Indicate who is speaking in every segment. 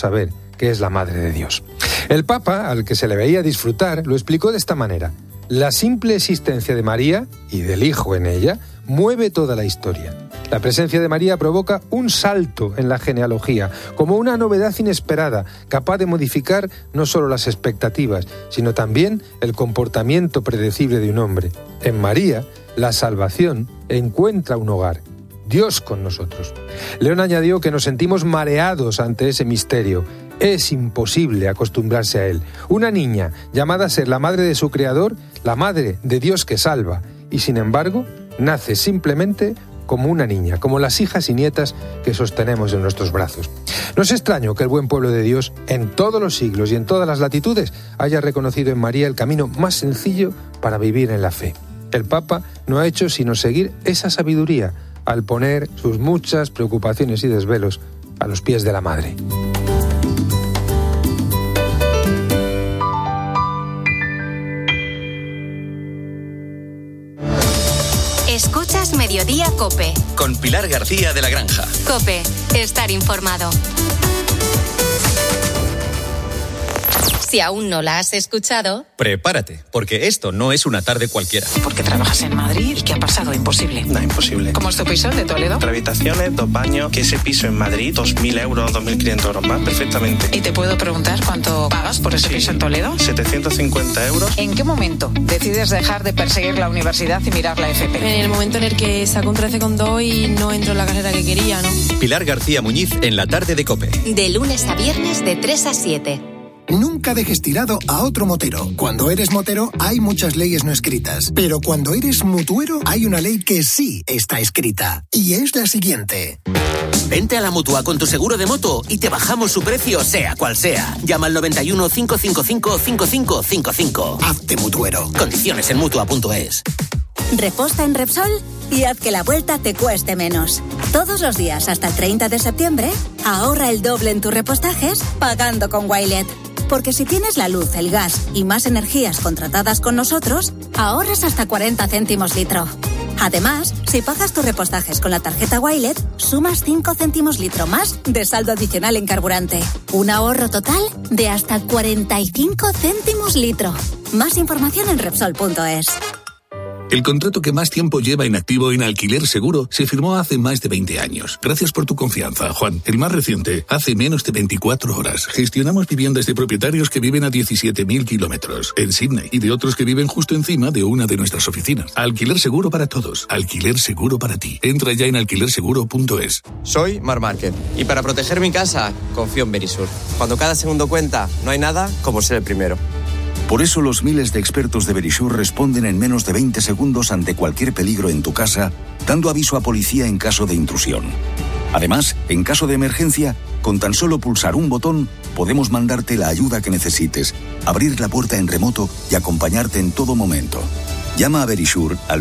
Speaker 1: saber que es la Madre de Dios. El Papa, al que se le veía disfrutar, lo explicó de esta manera: la simple existencia de María y del Hijo en ella mueve toda la historia. La presencia de María provoca un salto en la genealogía, como una novedad inesperada, capaz de modificar no solo las expectativas, sino también el comportamiento predecible de un hombre. En María, la salvación encuentra un hogar, Dios con nosotros. León añadió que nos sentimos mareados ante ese misterio. Es imposible acostumbrarse a él. Una niña llamada a ser la madre de su creador, la madre de Dios que salva, y sin embargo, nace simplemente como una niña, como las hijas y nietas que sostenemos en nuestros brazos. No es extraño que el buen pueblo de Dios, en todos los siglos y en todas las latitudes, haya reconocido en María el camino más sencillo para vivir en la fe. El Papa no ha hecho sino seguir esa sabiduría al poner sus muchas preocupaciones y desvelos a los pies de la Madre.
Speaker 2: Escuchas Mediodía COPE.
Speaker 3: Con Pilar García de la Granja.
Speaker 2: COPE, estar informado. Si aún no la has escuchado,
Speaker 3: prepárate, porque esto no es una tarde cualquiera.
Speaker 4: Porque trabajas en Madrid y ¿qué ha pasado? Imposible.
Speaker 5: No, imposible.
Speaker 4: ¿Cómo es tu piso de Toledo?
Speaker 5: 3 habitaciones, 2 baños, que ese piso en Madrid, 2.000 euros, 2.500 euros más, perfectamente.
Speaker 4: ¿Y te puedo preguntar cuánto pagas por ese piso en Toledo?
Speaker 5: 750 euros.
Speaker 4: ¿En qué momento decides dejar de perseguir la universidad y mirar la FP?
Speaker 6: En el momento en el que saco un 13,2 y no entro en la carrera que quería, ¿no?
Speaker 3: Pilar García Muñiz en la tarde de COPE.
Speaker 2: De lunes a viernes de 3 a 7.
Speaker 7: Nunca dejes tirado a otro motero. Cuando eres motero hay muchas leyes no escritas, pero cuando eres mutuero hay una ley que sí está escrita, y es la siguiente.
Speaker 8: Vente a la Mutua con tu seguro de moto y te bajamos su precio sea cual sea. Llama al 91 555 5555.
Speaker 7: Hazte mutuero.
Speaker 8: Condiciones en Mutua.es.
Speaker 9: Reposta en Repsol y haz que la vuelta te cueste menos. Todos los días hasta el 30 de septiembre, ahorra el doble en tus repostajes pagando con Wilet. Porque si tienes la luz, el gas y más energías contratadas con nosotros, ahorras hasta 40 céntimos litro. Además, si pagas tus repostajes con la tarjeta Wilet, sumas 5 céntimos litro más de saldo adicional en carburante. Un ahorro total de hasta 45 céntimos litro. Más información en Repsol.es.
Speaker 10: El contrato que más tiempo lleva inactivo en Alquiler Seguro se firmó hace más de 20 años. Gracias por tu confianza, Juan. El más reciente, hace menos de 24 horas. Gestionamos viviendas de propietarios que viven a 17.000 kilómetros en Sydney y de otros que viven justo encima de una de nuestras oficinas. Alquiler Seguro para todos. Alquiler Seguro para ti. Entra ya en alquilerseguro.es.
Speaker 11: Soy Mar Márquez y para proteger mi casa confío en Verisur. Cuando cada segundo cuenta, no hay nada como ser el primero.
Speaker 12: Por eso los miles de expertos de Verisur responden en menos de 20 segundos ante cualquier peligro en tu casa, dando aviso a policía en caso de intrusión. Además, en caso de emergencia, con tan solo pulsar un botón, podemos mandarte la ayuda que necesites, abrir la puerta en remoto y acompañarte en todo momento. Llama a Verisur al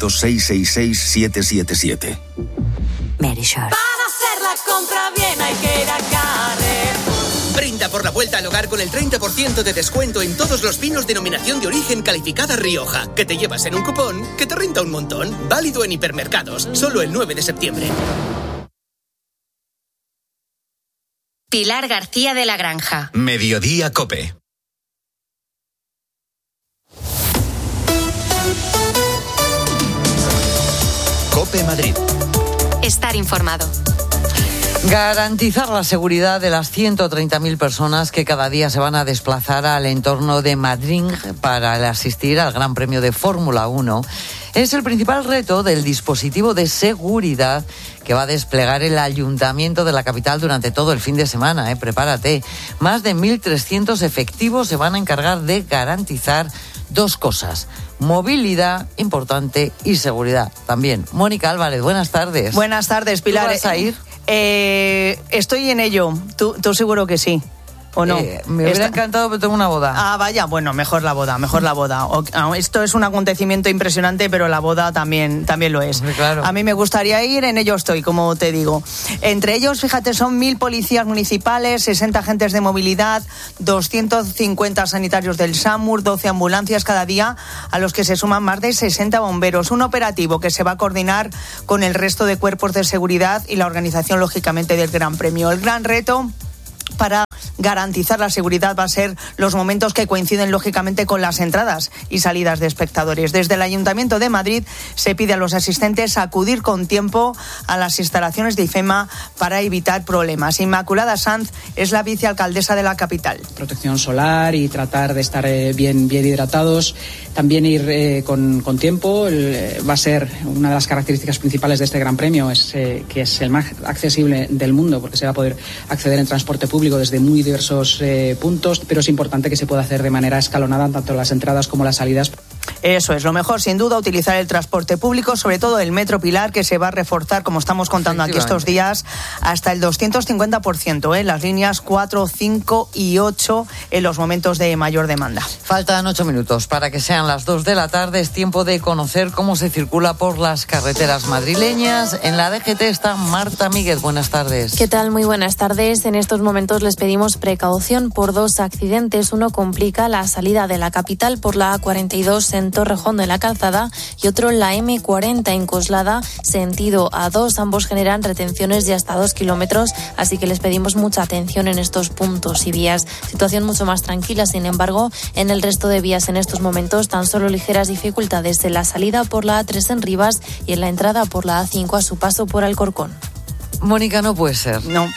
Speaker 12: 900-666-777.
Speaker 9: Verisur.
Speaker 13: Para hacer la compra bien hay que ir a Carrefour.
Speaker 8: Brinda por la vuelta al hogar con el 30% de descuento en todos los vinos denominación de origen calificada Rioja, que te llevas en un cupón que te renta un montón. Válido en hipermercados, solo el 9 de septiembre.
Speaker 2: Pilar García de la Granja.
Speaker 3: Mediodía COPE. COPE Madrid.
Speaker 2: Estar informado.
Speaker 14: Garantizar la seguridad de las 130.000 personas que cada día se van a desplazar al entorno de Madrid para asistir al Gran Premio de Fórmula 1 es el principal reto del dispositivo de seguridad que va a desplegar el Ayuntamiento de la capital durante todo el fin de semana. Prepárate. Más de 1.300 efectivos se van a encargar de garantizar dos cosas: movilidad, importante, y seguridad también. Mónica Álvarez, buenas tardes.
Speaker 15: Buenas tardes, Pilar.
Speaker 14: ¿Tú vas a ir?
Speaker 15: Estoy en ello. ¿Tú seguro que sí? ¿O no?
Speaker 14: Me hubiera encantado, pero tengo una boda.
Speaker 15: Ah, vaya, bueno, mejor la boda. Esto es un acontecimiento impresionante, pero la boda también lo es.
Speaker 14: Claro.
Speaker 15: A mí me gustaría ir, en ello estoy, como te digo. Entre ellos, fíjate, son 1.000 policías municipales, 60 agentes de movilidad, 250 sanitarios del SAMUR, 12 ambulancias cada día, a los que se suman más de 60 bomberos. Un operativo que se va a coordinar con el resto de cuerpos de seguridad y la organización, lógicamente, del Gran Premio. El gran reto para garantizar la seguridad va a ser los momentos que coinciden lógicamente con las entradas y salidas de espectadores. Desde el Ayuntamiento de Madrid se pide a los asistentes acudir con tiempo a las instalaciones de IFEMA para evitar problemas. Inmaculada Sanz es la vicealcaldesa de la capital.
Speaker 16: Protección solar y tratar de estar bien hidratados. También ir con tiempo. Va a ser una de las características principales de este Gran Premio, que es el más accesible del mundo, porque se va a poder acceder en transporte público desde muy diversos puntos, pero es importante que se pueda hacer de manera escalonada tanto las entradas como las salidas.
Speaker 15: Eso es lo mejor, sin duda, utilizar el transporte público, sobre todo el Metro Pilar, que se va a reforzar, como estamos contando aquí estos días, hasta el 250%, las líneas 4, 5 y 8 en los momentos de mayor demanda.
Speaker 14: Faltan 8 minutos para que sean las 2 de la tarde. Es tiempo de conocer cómo se circula por las carreteras madrileñas. En la DGT está Marta Míguez. Buenas tardes.
Speaker 6: ¿Qué tal? Muy buenas tardes. En estos momentos les pedimos precaución por 2 accidentes. Uno complica la salida de la capital por la A42 en Torrejón de la Calzada y otro en la M40 en Coslada, sentido A2. Ambos generan retenciones de hasta 2 kilómetros, así que les pedimos mucha atención en estos puntos y vías. Situación mucho más tranquila, sin embargo, en el resto de vías en estos momentos tan solo ligeras dificultades en la salida por la A3 en Rivas y en la entrada por la A5 a su paso por Alcorcón.
Speaker 14: Mónica, no puede ser.
Speaker 15: No.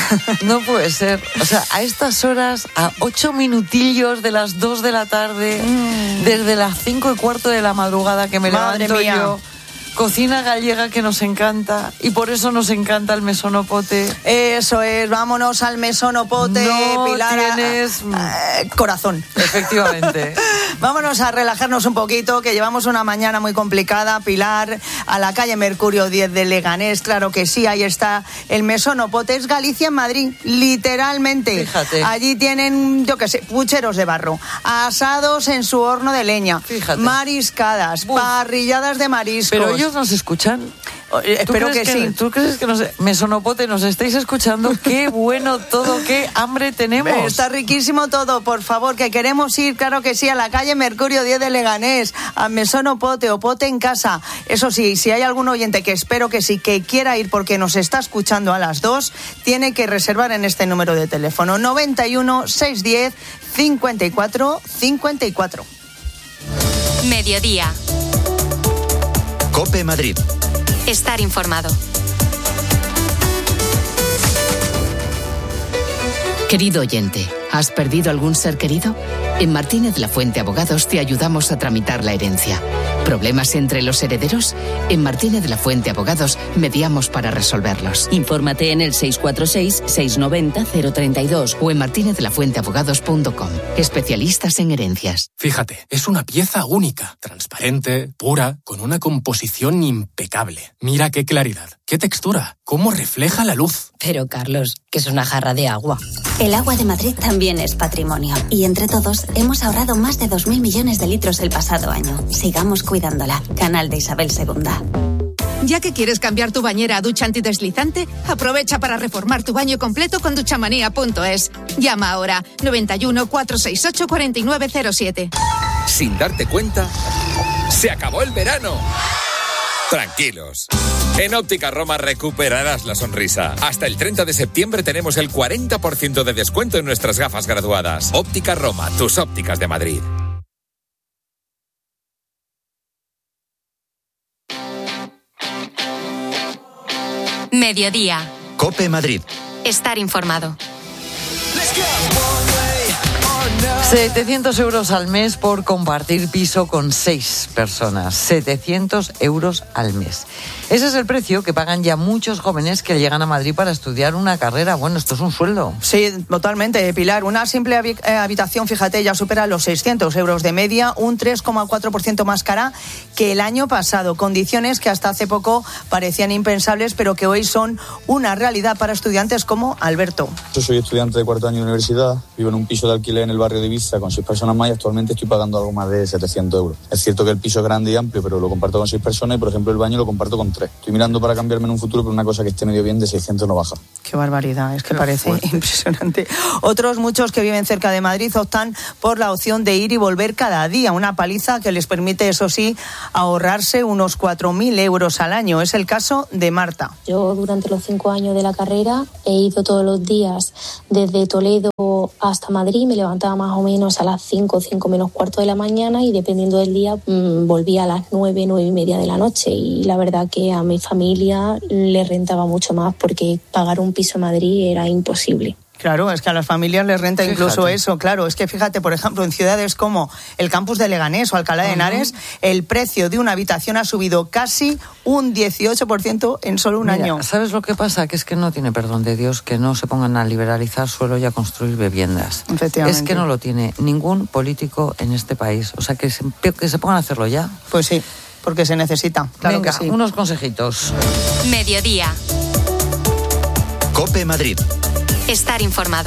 Speaker 14: No puede ser. O sea, a estas horas, a 8 minutillos de las 2 de la tarde, desde las 5:15 de la madrugada que me levanto yo, cocina gallega que nos encanta y por eso nos encanta el mesonopote.
Speaker 15: Eso es, vámonos al mesonopote,
Speaker 14: no
Speaker 15: Pilar.
Speaker 14: Tienes
Speaker 15: corazón.
Speaker 14: Efectivamente.
Speaker 15: Vámonos a relajarnos un poquito, que llevamos una mañana muy complicada, Pilar, a la calle Mercurio 10 de Leganés, claro que sí, ahí está el mesonopote, es Galicia en Madrid, literalmente.
Speaker 14: Fíjate.
Speaker 15: Allí tienen, yo qué sé, pucheros de barro, asados en su horno de leña,
Speaker 14: fíjate,
Speaker 15: mariscadas, parrilladas de mariscos.
Speaker 14: Pero ellos nos escuchan.
Speaker 15: Espero que sí.
Speaker 14: ¿Tú crees que mesonopote nos estáis escuchando? Qué bueno todo, qué hambre tenemos.
Speaker 15: Está riquísimo todo, por favor, que queremos ir, claro que sí, a la calle Mercurio 10 de Leganés, a mesonopote o pote en casa. Eso sí, si hay algún oyente, que espero que sí, que quiera ir porque nos está escuchando a las 2, tiene que reservar en este número de teléfono, 91 610 54 54.
Speaker 2: Mediodía.
Speaker 3: COPE Madrid.
Speaker 2: Estar informado.
Speaker 17: Querido oyente, ¿has perdido algún ser querido? En Martínez La Fuente Abogados te ayudamos a tramitar la herencia. ¿Problemas entre los herederos? En Martínez La Fuente Abogados mediamos para resolverlos.
Speaker 18: Infórmate en el 646-690-032
Speaker 17: o en martinezlafuenteabogados.com. Especialistas en herencias.
Speaker 19: Fíjate, es una pieza única, transparente, pura, con una composición impecable. Mira qué claridad, qué textura, cómo refleja la luz.
Speaker 18: Pero, Carlos, que es una jarra de agua.
Speaker 9: El agua de Madrid también es patrimonio. Y entre todos hemos ahorrado más de 2.000 millones de litros el pasado año. Sigamos cuidándola. Canal de Isabel II.
Speaker 20: Ya que quieres cambiar tu bañera a ducha antideslizante, aprovecha para reformar tu baño completo con duchamanía.es. Llama ahora 91 468 4907.
Speaker 21: Sin darte cuenta, se acabó el verano. Tranquilos. En Óptica Roma recuperarás la sonrisa. Hasta el 30 de septiembre tenemos el 40% de descuento en nuestras gafas graduadas. Óptica Roma, tus ópticas de Madrid.
Speaker 2: Mediodía.
Speaker 3: COPE Madrid.
Speaker 2: Estar informado.
Speaker 14: 700 euros al mes por compartir piso con 6 personas. 700 euros al mes. Ese es el precio que pagan ya muchos jóvenes que llegan a Madrid para estudiar una carrera. Bueno, esto es un sueldo.
Speaker 15: Sí, totalmente, Pilar. Una simple habitación, fíjate, ya supera los 600 euros de media, un 3,4% más cara que el año pasado. Condiciones que hasta hace poco parecían impensables, pero que hoy son una realidad para estudiantes como Alberto.
Speaker 22: Yo soy estudiante de cuarto año de universidad, vivo en un piso de alquiler en el barrio de Ibiza con 6 personas más y actualmente estoy pagando algo más de 700 euros. Es cierto que el piso es grande y amplio, pero lo comparto con 6 personas y, por ejemplo, el baño lo comparto con 3. Estoy mirando para cambiarme en un futuro, pero una cosa que esté medio bien de 600 no baja.
Speaker 15: Qué barbaridad, es que parece impresionante. Otros muchos que viven cerca de Madrid optan por la opción de ir y volver cada día, una paliza que les permite, eso sí, ahorrarse unos 4.000 euros al año. Es el caso de Marta.
Speaker 6: Yo durante los 5 años de la carrera he ido todos los días desde Toledo hasta Madrid, me levantaba más o menos a las 5 menos cuarto de la mañana y dependiendo del día volvía a las 9:30 de la noche y la verdad que a mi familia le rentaba mucho más porque pagar un piso en Madrid era imposible.
Speaker 15: Claro, es que a las familias les renta incluso eso, claro. Es que fíjate, por ejemplo, en ciudades como el campus de Leganés o Alcalá de Henares, el precio de una habitación ha subido casi un 18% en solo un año.
Speaker 14: ¿Sabes lo que pasa? Que es que no tiene perdón de Dios que no se pongan a liberalizar suelo y a construir viviendas.
Speaker 15: Efectivamente.
Speaker 14: Es que no lo tiene ningún político en este país. O sea, que se pongan a hacerlo ya.
Speaker 15: Pues sí, porque se necesita. Claro.
Speaker 14: Venga,
Speaker 15: que sí.
Speaker 14: Unos consejitos.
Speaker 2: Mediodía.
Speaker 3: COPE Madrid.
Speaker 2: Estar informado.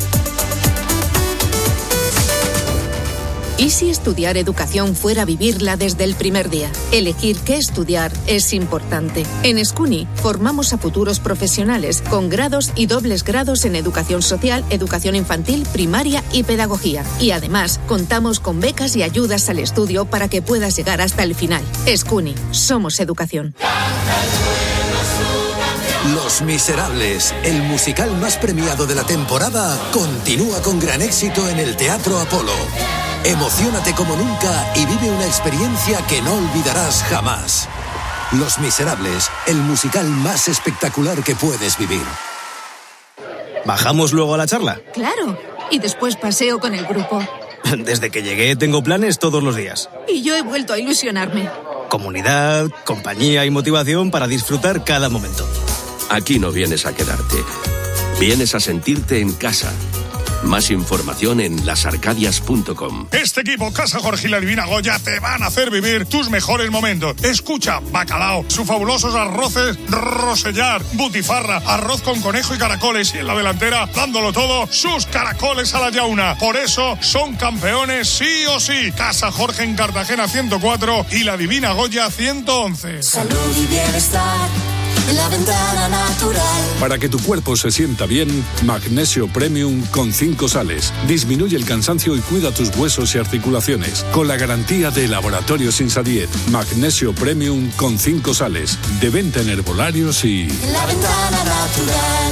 Speaker 20: ¿Y si estudiar educación fuera vivirla desde el primer día? Elegir qué estudiar es importante. En SCUNY formamos a futuros profesionales con grados y dobles grados en educación social, educación infantil, primaria y pedagogía. Y además, contamos con becas y ayudas al estudio para que puedas llegar hasta el final. SCUNY, somos educación.
Speaker 1: Los Miserables, el musical más premiado de la temporada, continúa con gran éxito en el Teatro Apolo. Emociónate como nunca y vive una experiencia que no olvidarás jamás. Los Miserables, el musical más espectacular que puedes vivir.
Speaker 5: ¿Bajamos luego a la charla?
Speaker 20: Claro, y después paseo con el grupo.
Speaker 5: Desde que llegué tengo planes todos los días.
Speaker 20: Y yo he vuelto a ilusionarme.
Speaker 5: Comunidad, compañía y motivación para disfrutar cada momento.
Speaker 23: Aquí no vienes a quedarte. Vienes a sentirte en casa. Más información en lasarcadias.com.
Speaker 24: Este equipo, Casa Jorge y la Divina Goya, te van a hacer vivir tus mejores momentos. Escucha, bacalao, sus fabulosos arroces Rosellar, butifarra, arroz con conejo y caracoles. Y en la delantera, dándolo todo, sus caracoles a la yauna. Por eso son campeones sí o sí. Casa Jorge en Cartagena 104 y la Divina Goya 111.
Speaker 13: Salud y bienestar. La Ventana Natural.
Speaker 10: Para que tu cuerpo se sienta bien, Magnesio Premium con 5 sales. Disminuye el cansancio y cuida tus huesos y articulaciones. Con la garantía de Laboratorios Insadiet. Magnesio Premium con 5 sales. De venta en herbolarios y...
Speaker 13: La Ventana Natural.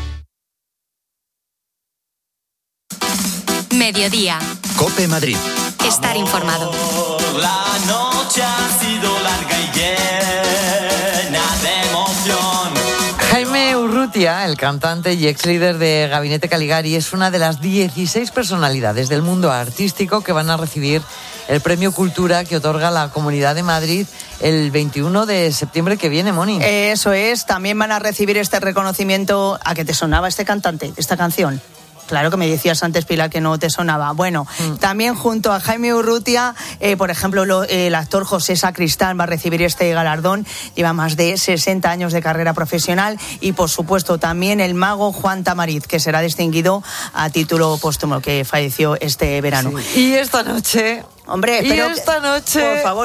Speaker 2: Mediodía.
Speaker 3: COPE Madrid.
Speaker 2: Estar informado.
Speaker 13: La noche ha sido larga y llena de emoción.
Speaker 14: Jaime Urrutia, el cantante y ex líder de Gabinete Caligari, es una de las 16 personalidades del mundo artístico que van a recibir el Premio Cultura que otorga la Comunidad de Madrid el 21 de septiembre que viene, Moni.
Speaker 15: Eso es, también van a recibir este reconocimiento. ¿A qué te sonaba este cantante, esta canción? Claro que me decías antes, Pilar, que no te sonaba. Bueno, también junto a Jaime Urrutia, por ejemplo, el actor José Sacristán va a recibir este galardón. Lleva más de 60 años de carrera profesional. Y, por supuesto, también el mago Juan Tamariz, que será distinguido a título póstumo, que falleció este verano.
Speaker 14: Sí. Y esta noche...
Speaker 15: Hombre,
Speaker 14: y esta noche,
Speaker 15: por favor,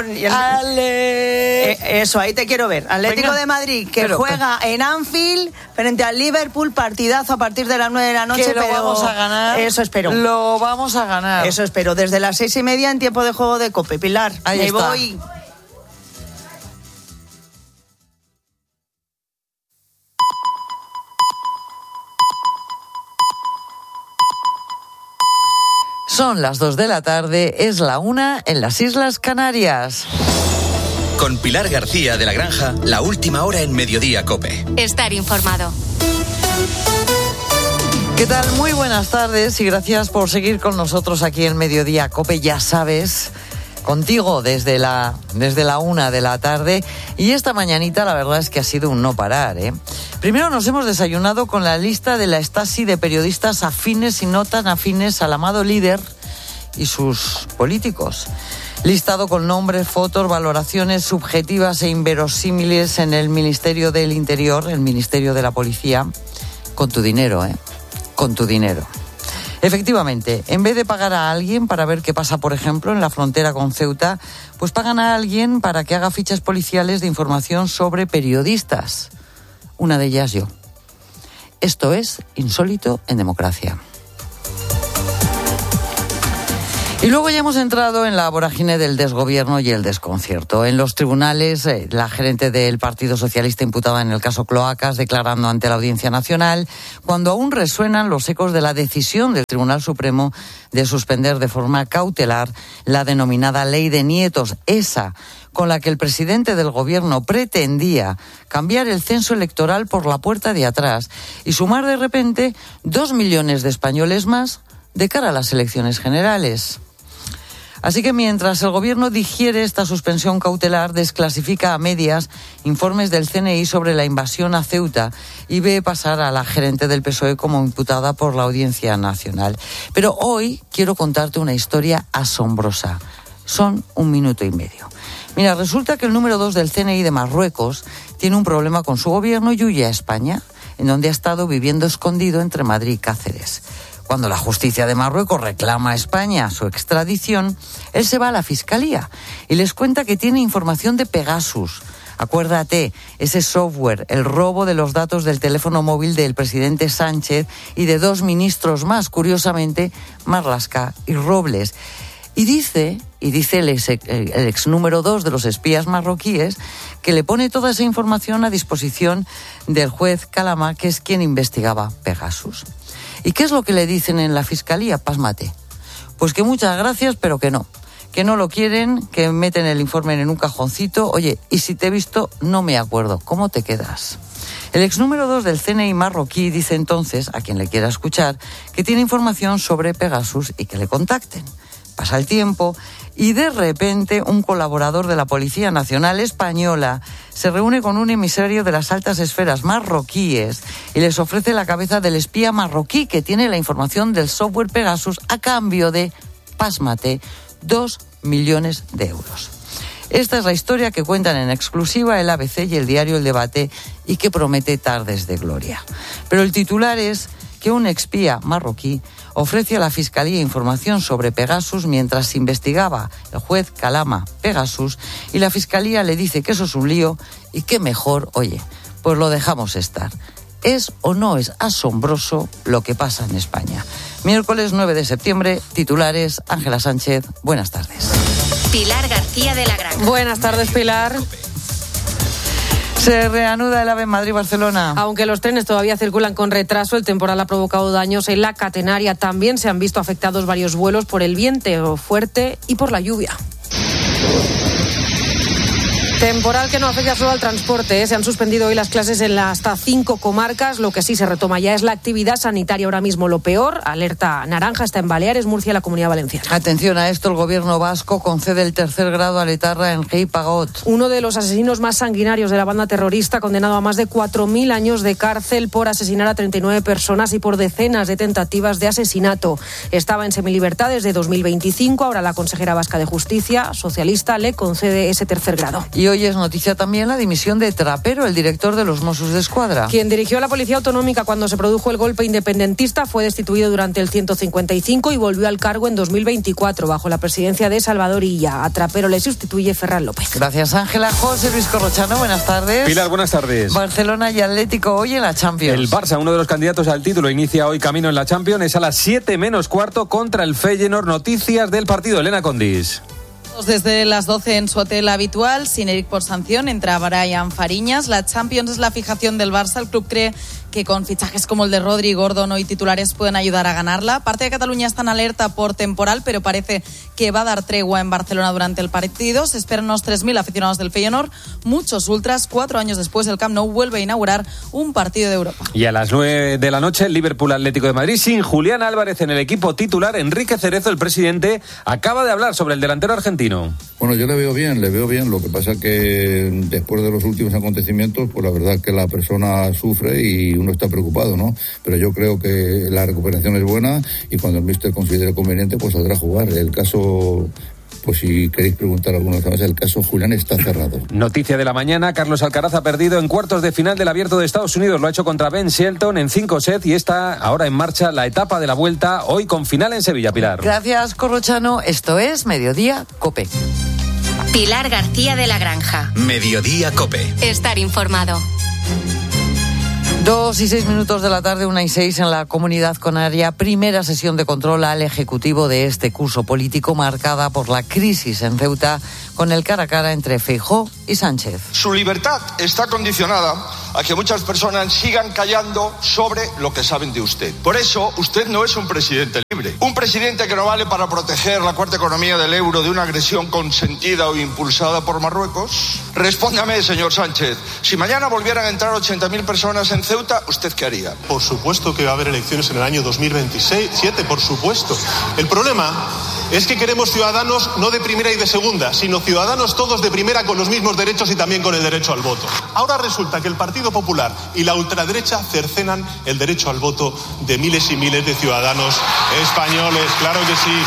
Speaker 15: eso, ahí te quiero ver. Atlético de Madrid, que juega en Anfield frente al Liverpool, partidazo a partir de las 9 de la noche.
Speaker 14: Que lo vamos a ganar.
Speaker 15: Eso espero.
Speaker 14: Lo vamos a ganar.
Speaker 15: Eso espero. Desde las 6:30 en tiempo de juego de COPE. Pilar,
Speaker 14: ahí
Speaker 15: me
Speaker 14: está.
Speaker 15: voy.
Speaker 14: Son las 2 de la tarde, es la 1 en las Islas Canarias.
Speaker 3: Con Pilar García de la Granja, la última hora en Mediodía COPE.
Speaker 2: Estar informado.
Speaker 14: ¿Qué tal? Muy buenas tardes y gracias por seguir con nosotros aquí en Mediodía COPE. Ya sabes, contigo desde la 1 de la tarde. Y esta mañanita la verdad es que ha sido un no parar, ¿eh? Primero nos hemos desayunado con la lista de la Stasi de periodistas afines y no tan afines al amado líder y sus políticos. Listado con nombres, fotos, valoraciones subjetivas e inverosímiles en el Ministerio del Interior, el Ministerio de la Policía, con tu dinero, ¿eh? Con tu dinero. Efectivamente, en vez de pagar a alguien para ver qué pasa, por ejemplo, en la frontera con Ceuta, pues pagan a alguien para que haga fichas policiales de información sobre periodistas. Una de ellas yo. Esto es Insólito en Democracia. Y luego ya hemos entrado en la vorágine del desgobierno y el desconcierto. En los tribunales, la gerente del Partido Socialista imputada en el caso Cloacas declarando ante la Audiencia Nacional, cuando aún resuenan los ecos de la decisión del Tribunal Supremo de suspender de forma cautelar la denominada Ley de Nietos, esa con la que el presidente del gobierno pretendía cambiar el censo electoral por la puerta de atrás y sumar de repente 2 millones de españoles más de cara a las elecciones generales. Así que mientras el Gobierno digiere esta suspensión cautelar, desclasifica a medias informes del CNI sobre la invasión a Ceuta y ve pasar a la gerente del PSOE como imputada por la Audiencia Nacional. Pero hoy quiero contarte una historia asombrosa. Son 1 minuto y medio. Mira, resulta que el número 2 del CNI de Marruecos tiene un problema con su gobierno y huye a España, en donde ha estado viviendo escondido entre Madrid y Cáceres. Cuando la justicia de Marruecos reclama a España su extradición, él se va a la Fiscalía y les cuenta que tiene información de Pegasus. Acuérdate, ese software, el robo de los datos del teléfono móvil del presidente Sánchez y de 2 ministros más, curiosamente, Marlaska y Robles. Y dice el ex número 2 de los espías marroquíes que le pone toda esa información a disposición del juez Calama, que es quien investigaba Pegasus. ¿Y qué es lo que le dicen en la Fiscalía? Pásmate. Pues que muchas gracias, pero que no lo quieren, que meten el informe en un cajoncito. Oye, y si te he visto, no me acuerdo. ¿Cómo te quedas? El ex número 2 del CNI marroquí dice entonces, a quien le quiera escuchar, que tiene información sobre Pegasus y que le contacten. Pasa el tiempo y de repente un colaborador de la Policía Nacional Española se reúne con un emisario de las altas esferas marroquíes y les ofrece la cabeza del espía marroquí que tiene la información del software Pegasus a cambio de, pásmate, 2 millones de euros. Esta es la historia que cuentan en exclusiva el ABC y el diario El Debate y que promete tardes de gloria. Pero el titular es que un espía marroquí ofrece a la Fiscalía información sobre Pegasus mientras investigaba el juez Calama Pegasus y la Fiscalía le dice que eso es un lío y que mejor, oye, pues lo dejamos estar. ¿Es o no es asombroso lo que pasa en España? Miércoles 9 de septiembre, titulares, Ángela Sánchez, buenas tardes.
Speaker 2: Pilar García de la Granja.
Speaker 4: Buenas tardes, Pilar.
Speaker 14: Se reanuda el AVE Madrid-Barcelona.
Speaker 4: Aunque los trenes todavía circulan con retraso, el temporal ha provocado daños en la catenaria. También se han visto afectados varios vuelos por el viento fuerte y por la lluvia. Temporal que no afecta solo al transporte. Se han suspendido hoy las clases en hasta 5 comarcas. Lo que sí se retoma ya es la actividad sanitaria. Ahora mismo lo peor, alerta naranja, está en Baleares, Murcia y la Comunidad Valenciana.
Speaker 14: Atención a esto, el gobierno vasco concede el 3er grado a l'etarra Enric Pagot.
Speaker 4: Uno de los asesinos más sanguinarios de la banda terrorista, condenado a más de 4.000 años de cárcel por asesinar a 39 personas y por decenas de tentativas de asesinato. Estaba en semilibertad desde 2025. Ahora la consejera vasca de Justicia, socialista, le concede ese 3er grado.
Speaker 14: Y hoy es noticia también la dimisión de Trapero, el director de los Mossos d'Esquadra.
Speaker 4: Quien dirigió la Policía Autonómica cuando se produjo el golpe independentista fue destituido durante el 155 y volvió al cargo en 2024 bajo la presidencia de Salvador Illa. A Trapero le sustituye Ferran López.
Speaker 14: Gracias, Ángela. José Luis Corrochano, buenas tardes.
Speaker 7: Pilar, buenas tardes.
Speaker 14: Barcelona y Atlético hoy en la Champions.
Speaker 7: El Barça, uno de los candidatos al título, inicia hoy camino en la Champions. Es a las 7 menos cuarto contra el Feyenoord. Noticias del partido, Elena Condis.
Speaker 11: Desde las 12 en su hotel habitual, sin Eric por sanción, entra Brian Fariñas. La Champions es la fijación del Barça. El club cree que con fichajes como el de Rodri, Gordon y titulares pueden ayudar a ganarla. Parte de Cataluña está en alerta por temporal, pero parece que va a dar tregua en Barcelona durante el partido. Se esperan unos 3.000 aficionados del Feyenoord, muchos ultras. 4 años después, el Camp Nou vuelve a inaugurar un partido de Europa.
Speaker 7: Y a las 9 de la noche, el Liverpool Atlético de Madrid, sin Julián Álvarez en el equipo titular. Enrique Cerezo, el presidente, acaba de hablar sobre el delantero argentino.
Speaker 12: Bueno, yo le veo bien. Lo que pasa es que después de los últimos acontecimientos, pues la verdad que la persona sufre y uno está preocupado, ¿no? Pero yo creo que la recuperación es buena y cuando el míster considere conveniente, pues saldrá a jugar. El caso, pues si queréis preguntar alguna vez, el caso Julián está cerrado.
Speaker 7: Noticia de la mañana, Carlos Alcaraz ha perdido en cuartos de final del Abierto de Estados Unidos. Lo ha hecho contra Ben Shelton en 5 sets y está ahora en marcha la etapa de la vuelta, hoy con final en Sevilla, Pilar.
Speaker 14: Gracias, Corrochano. Esto es Mediodía COPE.
Speaker 2: Pilar García de la Granja.
Speaker 3: Mediodía COPE.
Speaker 2: Estar informado.
Speaker 14: 2:06 de la tarde, 1:06 en la Comunidad Canaria. Primera sesión de control al Ejecutivo de este curso político marcada por la crisis en Ceuta con el cara a cara entre Feijóo y Sánchez.
Speaker 8: Su libertad está condicionada a que muchas personas sigan callando sobre lo que saben de usted. Por eso, usted no es un presidente libre. Un presidente que no vale para proteger la cuarta economía del euro de una agresión consentida o impulsada por Marruecos. Respóndame, señor Sánchez, si mañana volvieran a entrar 80.000 personas en Ceuta, ¿usted qué haría?
Speaker 16: Por supuesto que va a haber elecciones en el año 2027, por supuesto. El problema es que queremos ciudadanos no de primera y de segunda, sino ciudadanos todos de primera con los mismos derechos y también con el derecho al voto. Ahora resulta que el Partido Popular y la ultraderecha cercenan el derecho al voto de miles y miles de ciudadanos españoles, claro que sí.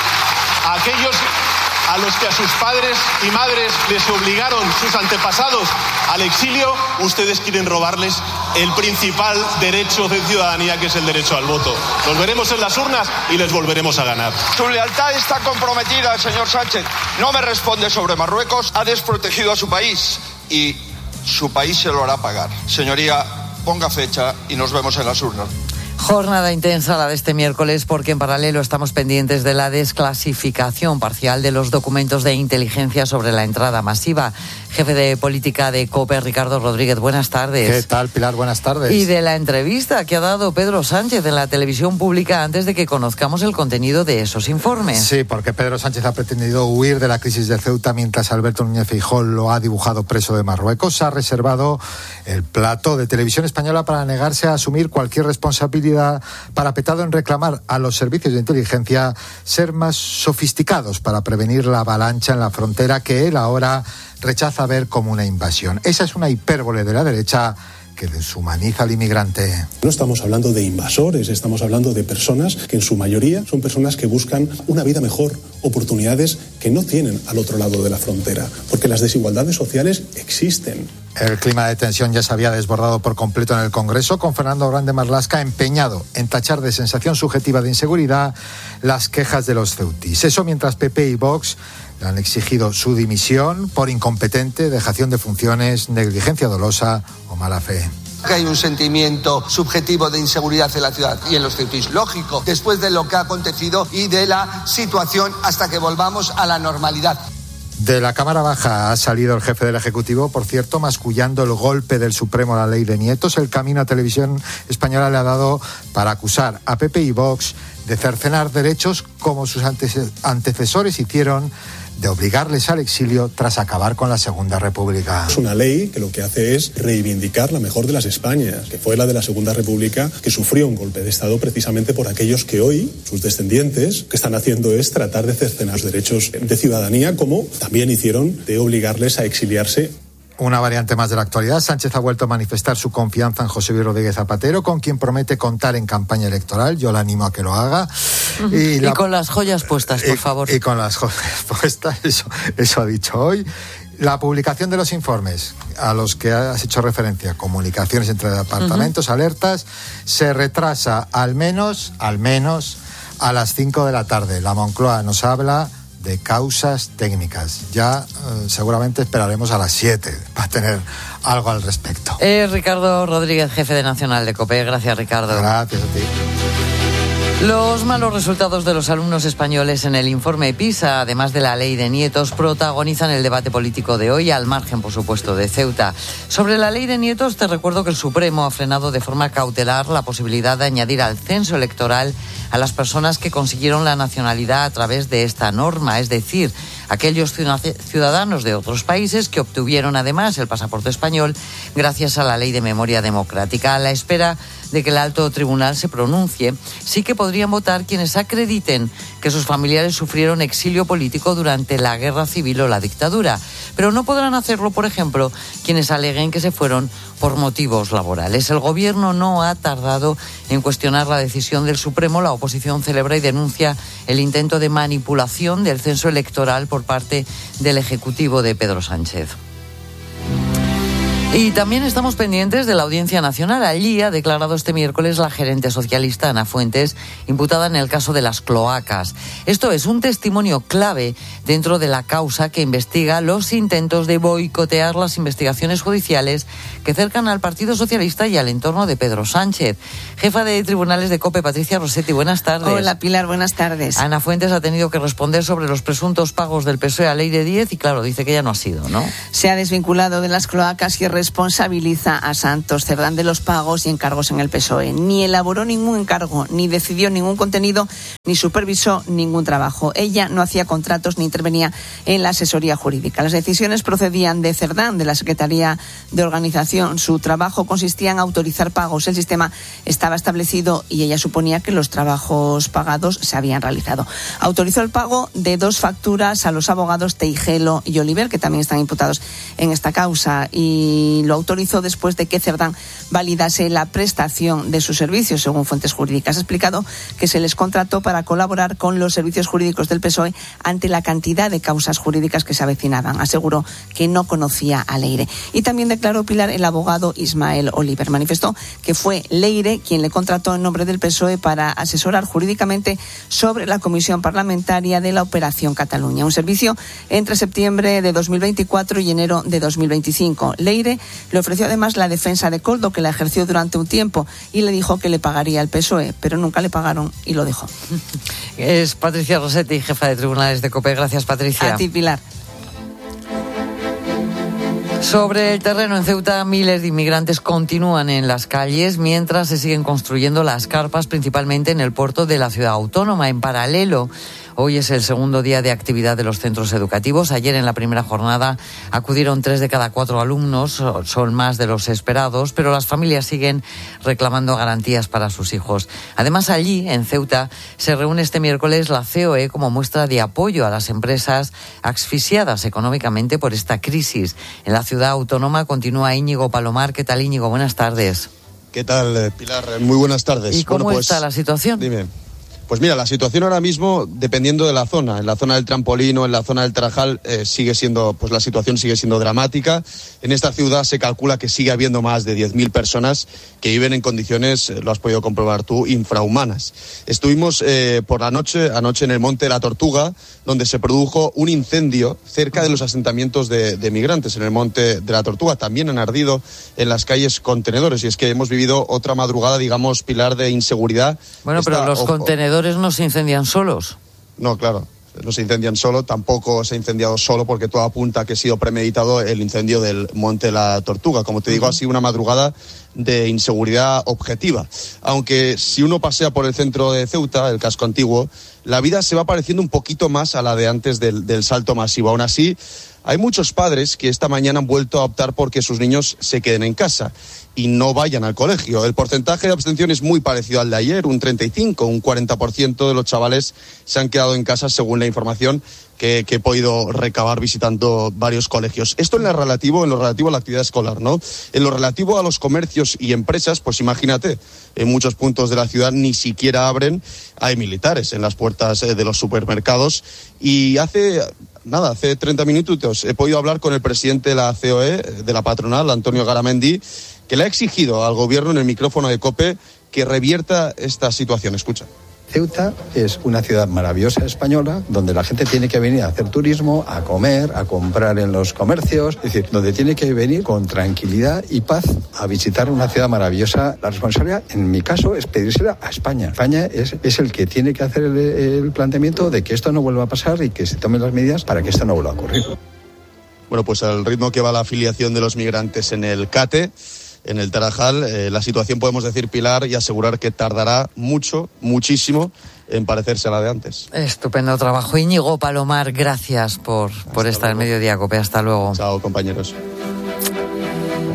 Speaker 16: Aquellos a los que a sus padres y madres les obligaron sus antepasados al exilio, ustedes quieren robarles el principal derecho de ciudadanía, que es el derecho al voto. Nos veremos en las urnas y les volveremos a ganar.
Speaker 8: Su lealtad está comprometida, señor Sánchez. No me responde sobre Marruecos, ha desprotegido a su país y su país se lo hará pagar. Señoría, ponga fecha y nos vemos en las urnas.
Speaker 14: Jornada intensa la de este miércoles porque en paralelo estamos pendientes de la desclasificación parcial de los documentos de inteligencia sobre la entrada masiva. Jefe de política de COPE, Ricardo Rodríguez, buenas tardes.
Speaker 17: ¿Qué tal, Pilar? Buenas tardes.
Speaker 14: Y de la entrevista que ha dado Pedro Sánchez en la televisión pública antes de que conozcamos el contenido de esos informes.
Speaker 17: Sí, porque Pedro Sánchez ha pretendido huir de la crisis de Ceuta mientras Alberto Núñez Feijóo lo ha dibujado preso de Marruecos. Ha reservado el plato de Televisión Española para negarse a asumir cualquier responsabilidad, parapetado en reclamar a los servicios de inteligencia ser más sofisticados para prevenir la avalancha en la frontera que él ahora rechaza ver como una invasión. Esa es una hipérbole de la derecha que deshumaniza al inmigrante.
Speaker 19: No estamos hablando de invasores, estamos hablando de personas que en su mayoría son personas que buscan una vida mejor, oportunidades que no tienen al otro lado de la frontera, porque las desigualdades sociales existen.
Speaker 17: El clima de tensión ya se había desbordado por completo en el Congreso, con Fernando Grande Marlaska empeñado en tachar de sensación subjetiva de inseguridad las quejas de los ceutíes. Eso mientras PP y Vox le han exigido su dimisión por incompetente, dejación de funciones, negligencia dolosa o mala fe.
Speaker 25: Hay un sentimiento subjetivo de inseguridad en la ciudad y en los ceutíes. Lógico, después de lo que ha acontecido y de la situación hasta que volvamos a la normalidad.
Speaker 17: De la Cámara Baja ha salido el jefe del Ejecutivo, por cierto, mascullando el golpe del Supremo a la ley de nietos. El camino a Televisión Española le ha dado para acusar a PP y Vox de cercenar derechos como sus antecesores hicieron, de obligarles al exilio tras acabar con la Segunda República.
Speaker 19: Es una ley que lo que hace es reivindicar la mejor de las Españas, que fue la de la Segunda República, que sufrió un golpe de Estado precisamente por aquellos que hoy, sus descendientes, que están haciendo es tratar de cercenar los derechos de ciudadanía, como también hicieron de obligarles a exiliarse.
Speaker 17: Una variante más de la actualidad. Sánchez ha vuelto a manifestar su confianza en José Luis Rodríguez Zapatero, con quien promete contar en campaña electoral. Yo le animo a que lo haga.
Speaker 14: Y con las joyas puestas, por favor.
Speaker 17: Y con las joyas puestas, eso ha dicho hoy. La publicación de los informes a los que has hecho referencia, comunicaciones entre departamentos, alertas, se retrasa al menos a las 5 de la tarde. La Moncloa nos habla de causas técnicas. Ya seguramente esperaremos a las 7 para tener algo al respecto.
Speaker 14: Ricardo Rodríguez, jefe de Nacional de COPE. Gracias, Ricardo.
Speaker 17: Gracias a ti.
Speaker 14: Los malos resultados de los alumnos españoles en el informe PISA, además de la ley de nietos, protagonizan el debate político de hoy, al margen, por supuesto, de Ceuta. Sobre la ley de nietos, te recuerdo que el Supremo ha frenado de forma cautelar la posibilidad de añadir al censo electoral a las personas que consiguieron la nacionalidad a través de esta norma, es decir, aquellos ciudadanos de otros países que obtuvieron además el pasaporte español gracias a la Ley de Memoria Democrática. A la espera de que el alto tribunal se pronuncie, sí que podrían votar quienes acrediten que sus familiares sufrieron exilio político durante la guerra civil o la dictadura, pero no podrán hacerlo, por ejemplo, quienes aleguen que se fueron por motivos laborales. El gobierno no ha tardado en cuestionar la decisión del Supremo. La oposición celebra y denuncia el intento de manipulación del censo electoral por parte del Ejecutivo de Pedro Sánchez. Y también estamos pendientes de la Audiencia Nacional. Allí ha declarado este miércoles la gerente socialista Ana Fuentes, imputada en el caso de las cloacas. Esto es un testimonio clave dentro de la causa que investiga los intentos de boicotear las investigaciones judiciales que cercan al Partido Socialista y al entorno de Pedro Sánchez. Jefa de tribunales de COPE, Patricia Rossetti, buenas tardes.
Speaker 6: Hola, Pilar, buenas tardes.
Speaker 14: Ana Fuentes ha tenido que responder sobre los presuntos pagos del PSOE a Leire Díez y, claro, dice que ya no ha sido, ¿no?
Speaker 6: Se ha desvinculado de las cloacas y responsabiliza a Santos Cerdán de los pagos y encargos en el PSOE. Ni elaboró ningún encargo, ni decidió ningún contenido, ni supervisó ningún trabajo. Ella no hacía contratos ni intervenía en la asesoría jurídica. Las decisiones procedían de Cerdán, de la Secretaría de Organización. Su trabajo consistía en autorizar pagos. El sistema estaba establecido y ella suponía que los trabajos pagados se habían realizado. Autorizó el pago de 2 facturas a los abogados Teijelo y Oliver, que también están imputados en esta causa, y lo autorizó después de que Cerdán validase la prestación de sus servicios, según fuentes jurídicas. Ha explicado que se les contrató para colaborar con los servicios jurídicos del PSOE ante la cantidad de causas jurídicas que se avecinaban. Aseguró que no conocía a Leire. Y también declaró, Pilar, el abogado Ismael Oliver. Manifestó que fue Leire quien le contrató en nombre del PSOE para asesorar jurídicamente sobre la comisión parlamentaria de la Operación Cataluña, un servicio entre septiembre de 2024 y enero de 2025. Leire le ofreció además la defensa de Koldo, que la ejerció durante un tiempo, y le dijo que le pagaría al PSOE, pero nunca le pagaron y lo dejó.
Speaker 14: Es Patricia Rossetti, jefa de tribunales de COPE. Gracias, Patricia.
Speaker 6: A ti, Pilar.
Speaker 14: Sobre el terreno en Ceuta, miles de inmigrantes continúan en las calles mientras se siguen construyendo las carpas, principalmente en el puerto de la ciudad autónoma. En paralelo, hoy es el segundo día de actividad de los centros educativos. Ayer, en la primera jornada, acudieron 3 de cada 4 alumnos, son más de los esperados, pero las familias siguen reclamando garantías para sus hijos. Además, allí, en Ceuta, se reúne este miércoles la COE como muestra de apoyo a las empresas asfixiadas económicamente por esta crisis. En la ciudad autónoma continúa Íñigo Palomar. ¿Qué tal, Íñigo? Buenas tardes.
Speaker 9: ¿Qué tal, Pilar? Muy buenas tardes.
Speaker 14: ¿Y cómo está la situación?
Speaker 9: Dime. Pues mira, la situación ahora mismo, dependiendo de la zona, en la zona del Trampolín o en la zona del Tarajal, sigue siendo, pues la situación sigue siendo dramática. En esta ciudad se calcula que sigue habiendo más de 10.000 personas que viven en condiciones, lo has podido comprobar tú, infrahumanas. Estuvimos por la noche, anoche en el Monte de la Tortuga, donde se produjo un incendio cerca de los asentamientos de migrantes en el Monte de la Tortuga. También han ardido en las calles contenedores, y es que hemos vivido otra madrugada, digamos, Pilar, de inseguridad.
Speaker 14: Bueno, pero los contenedores no se incendian solos.
Speaker 9: No, claro, no se incendian solo, tampoco se ha incendiado solo, porque todo apunta a que ha sido premeditado el incendio del Monte de la Tortuga. Como te digo, ha sido una madrugada de inseguridad objetiva. Aunque si uno pasea por el centro de Ceuta, el casco antiguo, la vida se va pareciendo un poquito más a la de antes del salto masivo. Aún así, hay muchos padres que esta mañana han vuelto a optar por que sus niños se queden en casa y no vayan al colegio. El porcentaje de abstención es muy parecido al de ayer, un 35, un 40% de los chavales se han quedado en casa, según la información que he podido recabar visitando varios colegios. Esto en lo relativo a la actividad escolar, ¿no? En lo relativo a los comercios y empresas, pues imagínate, en muchos puntos de la ciudad ni siquiera abren, hay militares en las puertas de los supermercados, y hace 30 minutos he podido hablar con el presidente de la COE, de la patronal, Antonio Garamendi, que le ha exigido al gobierno en el micrófono de COPE que revierta esta situación. Escucha.
Speaker 18: Ceuta es una ciudad maravillosa española donde la gente tiene que venir a hacer turismo, a comer, a comprar en los comercios, es decir, donde tiene que venir con tranquilidad y paz a visitar una ciudad maravillosa. La responsabilidad, en mi caso, es pedírsela a España. España es el que tiene que hacer el planteamiento de que esto no vuelva a pasar y que se tomen las medidas para que esto no vuelva a ocurrir.
Speaker 9: Bueno, pues al ritmo que va la afiliación de los migrantes en el CATE, en el Tarajal, la situación, podemos decir, Pilar, y asegurar que tardará muchísimo en parecerse a la de antes.
Speaker 14: Estupendo trabajo. Íñigo Palomar, gracias por estar en Mediodía COPE. Hasta luego.
Speaker 9: Chao, compañeros.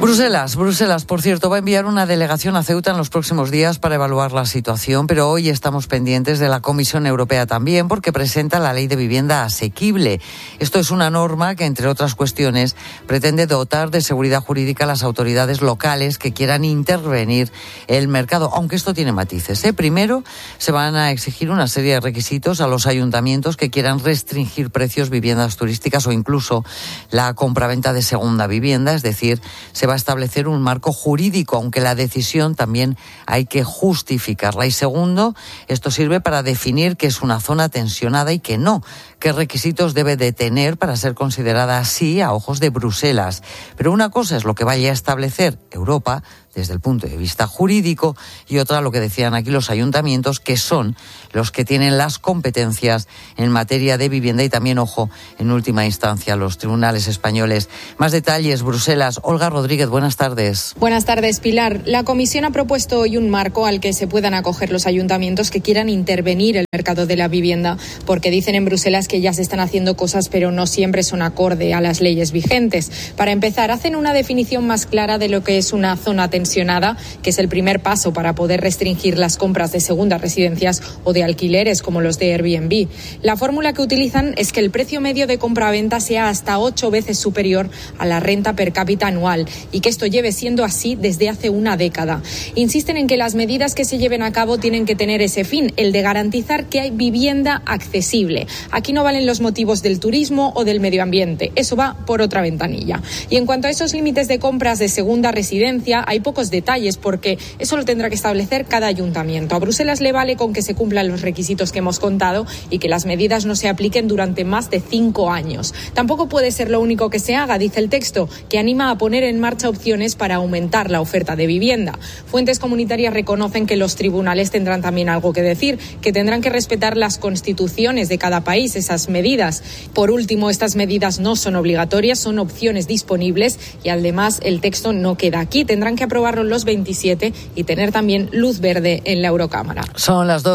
Speaker 14: Bruselas, por cierto, va a enviar una delegación a Ceuta en los próximos días para evaluar la situación, pero hoy estamos pendientes de la Comisión Europea también porque presenta la Ley de Vivienda Asequible. Esto es una norma que, entre otras cuestiones, pretende dotar de seguridad jurídica a las autoridades locales que quieran intervenir el mercado, aunque esto tiene matices. Primero, se van a exigir una serie de requisitos a los ayuntamientos que quieran restringir precios, viviendas turísticas o incluso la compraventa de segunda vivienda, es decir, se va a establecer un marco jurídico, aunque la decisión también hay que justificarla. Y segundo, esto sirve para definir qué es una zona tensionada y qué no, qué requisitos debe de tener para ser considerada así a ojos de Bruselas. Pero una cosa es lo que vaya a establecer Europa desde el punto de vista jurídico y otra lo que decían aquí los ayuntamientos, que son los que tienen las competencias en materia de vivienda y también, ojo, en última instancia, los tribunales españoles. Más detalles, Bruselas. Olga Rodríguez, buenas tardes.
Speaker 1: Buenas tardes, Pilar. La Comisión ha propuesto hoy un marco al que se puedan acoger los ayuntamientos que quieran intervenir el mercado de la vivienda, porque dicen en Bruselas que ya se están haciendo cosas, pero no siempre son acorde a las leyes vigentes. Para empezar, hacen una definición más clara de lo que es una zona tensionada, que es el primer paso para poder restringir las compras de segundas residencias o de alquileres como los de Airbnb. La fórmula que utilizan es que el precio medio de compra-venta sea hasta 8 veces superior a la renta per cápita anual y que esto lleve siendo así desde hace una década. Insisten en que las medidas que se lleven a cabo tienen que tener ese fin, el de garantizar que hay vivienda accesible. Aquí no valen los motivos del turismo o del medio ambiente, eso va por otra ventanilla. Y en cuanto a esos límites de compras de segunda residencia, hay pocos detalles porque eso lo tendrá que establecer cada ayuntamiento. A Bruselas le vale con que se cumplan los requisitos que hemos contado y que las medidas no se apliquen durante más de 5 años. Tampoco puede ser lo único que se haga, dice el texto, que anima a poner en marcha opciones para aumentar la oferta de vivienda. Fuentes comunitarias reconocen que los tribunales tendrán también algo que decir, que tendrán que respetar las constituciones de cada país, esas medidas. Por último, estas medidas no son obligatorias, son opciones disponibles y además el texto no queda aquí. Tendrán que aprobarlo los 27 y tener también luz verde en la Eurocámara.
Speaker 14: Son las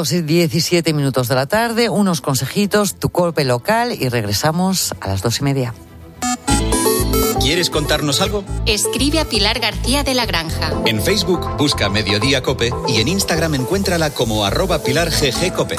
Speaker 14: 2:17 de la tarde, unos consejitos, tu golpe local y regresamos a las 2:30.
Speaker 3: ¿Quieres contarnos algo?
Speaker 2: Escribe a Pilar García de la Granja.
Speaker 3: En Facebook busca Mediodía Cope y en Instagram encuéntrala como @PilarGGCope.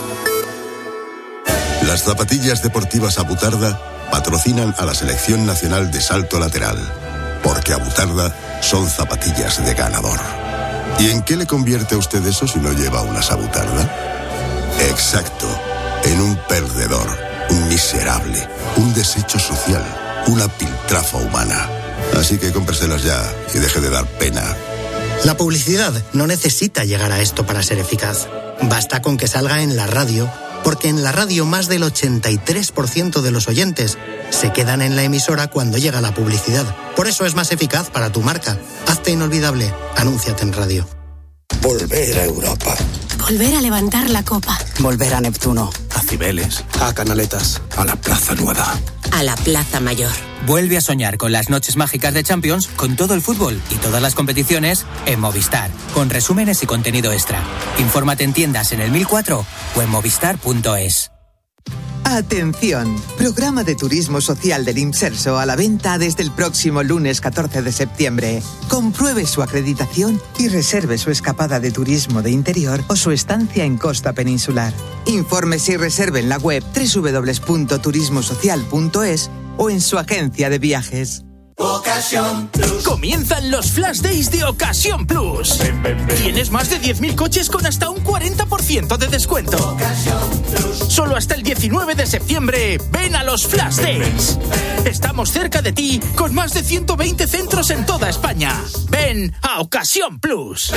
Speaker 5: Las zapatillas deportivas Abutarda patrocinan a la Selección Nacional de Salto Lateral, porque Abutarda son zapatillas de ganador. ¿Y en qué le convierte a usted eso si no lleva unas Abutarda? Exacto, en un perdedor, un miserable, un desecho social, una piltrafa humana. Así que cómpreselas ya y deje de dar pena.
Speaker 20: La publicidad no necesita llegar a esto para ser eficaz. Basta con que salga en la radio, porque en la radio más del 83% de los oyentes se quedan en la emisora cuando llega la publicidad. Por eso es más eficaz para tu marca. Hazte inolvidable. Anúnciate en radio.
Speaker 21: Volver a Europa.
Speaker 22: Volver a levantar la copa.
Speaker 21: Volver a Neptuno. A Cibeles. A Canaletas. A la Plaza Nueva.
Speaker 22: A la Plaza Mayor.
Speaker 26: Vuelve a soñar con las noches mágicas de Champions, con todo el fútbol y todas las competiciones en Movistar, con resúmenes y contenido extra. Infórmate en tiendas en el 1004 o en movistar.es.
Speaker 27: Atención, programa de turismo social del Imserso a la venta desde el próximo lunes 14 de septiembre. Compruebe su acreditación y reserve su escapada de turismo de interior o su estancia en costa peninsular. Infórmese y reserve en la web www.turismosocial.es o en su agencia de viajes.
Speaker 28: Ocasión Plus. Comienzan los Flash Days de Ocasión Plus. Tienes más de 10.000 coches con hasta un 40% de descuento. Ocasión Plus. Solo hasta el 19 de septiembre, ven a los Flash Days. Estamos cerca de ti con más de 120 centros en toda España. Ven a Ocasión Plus.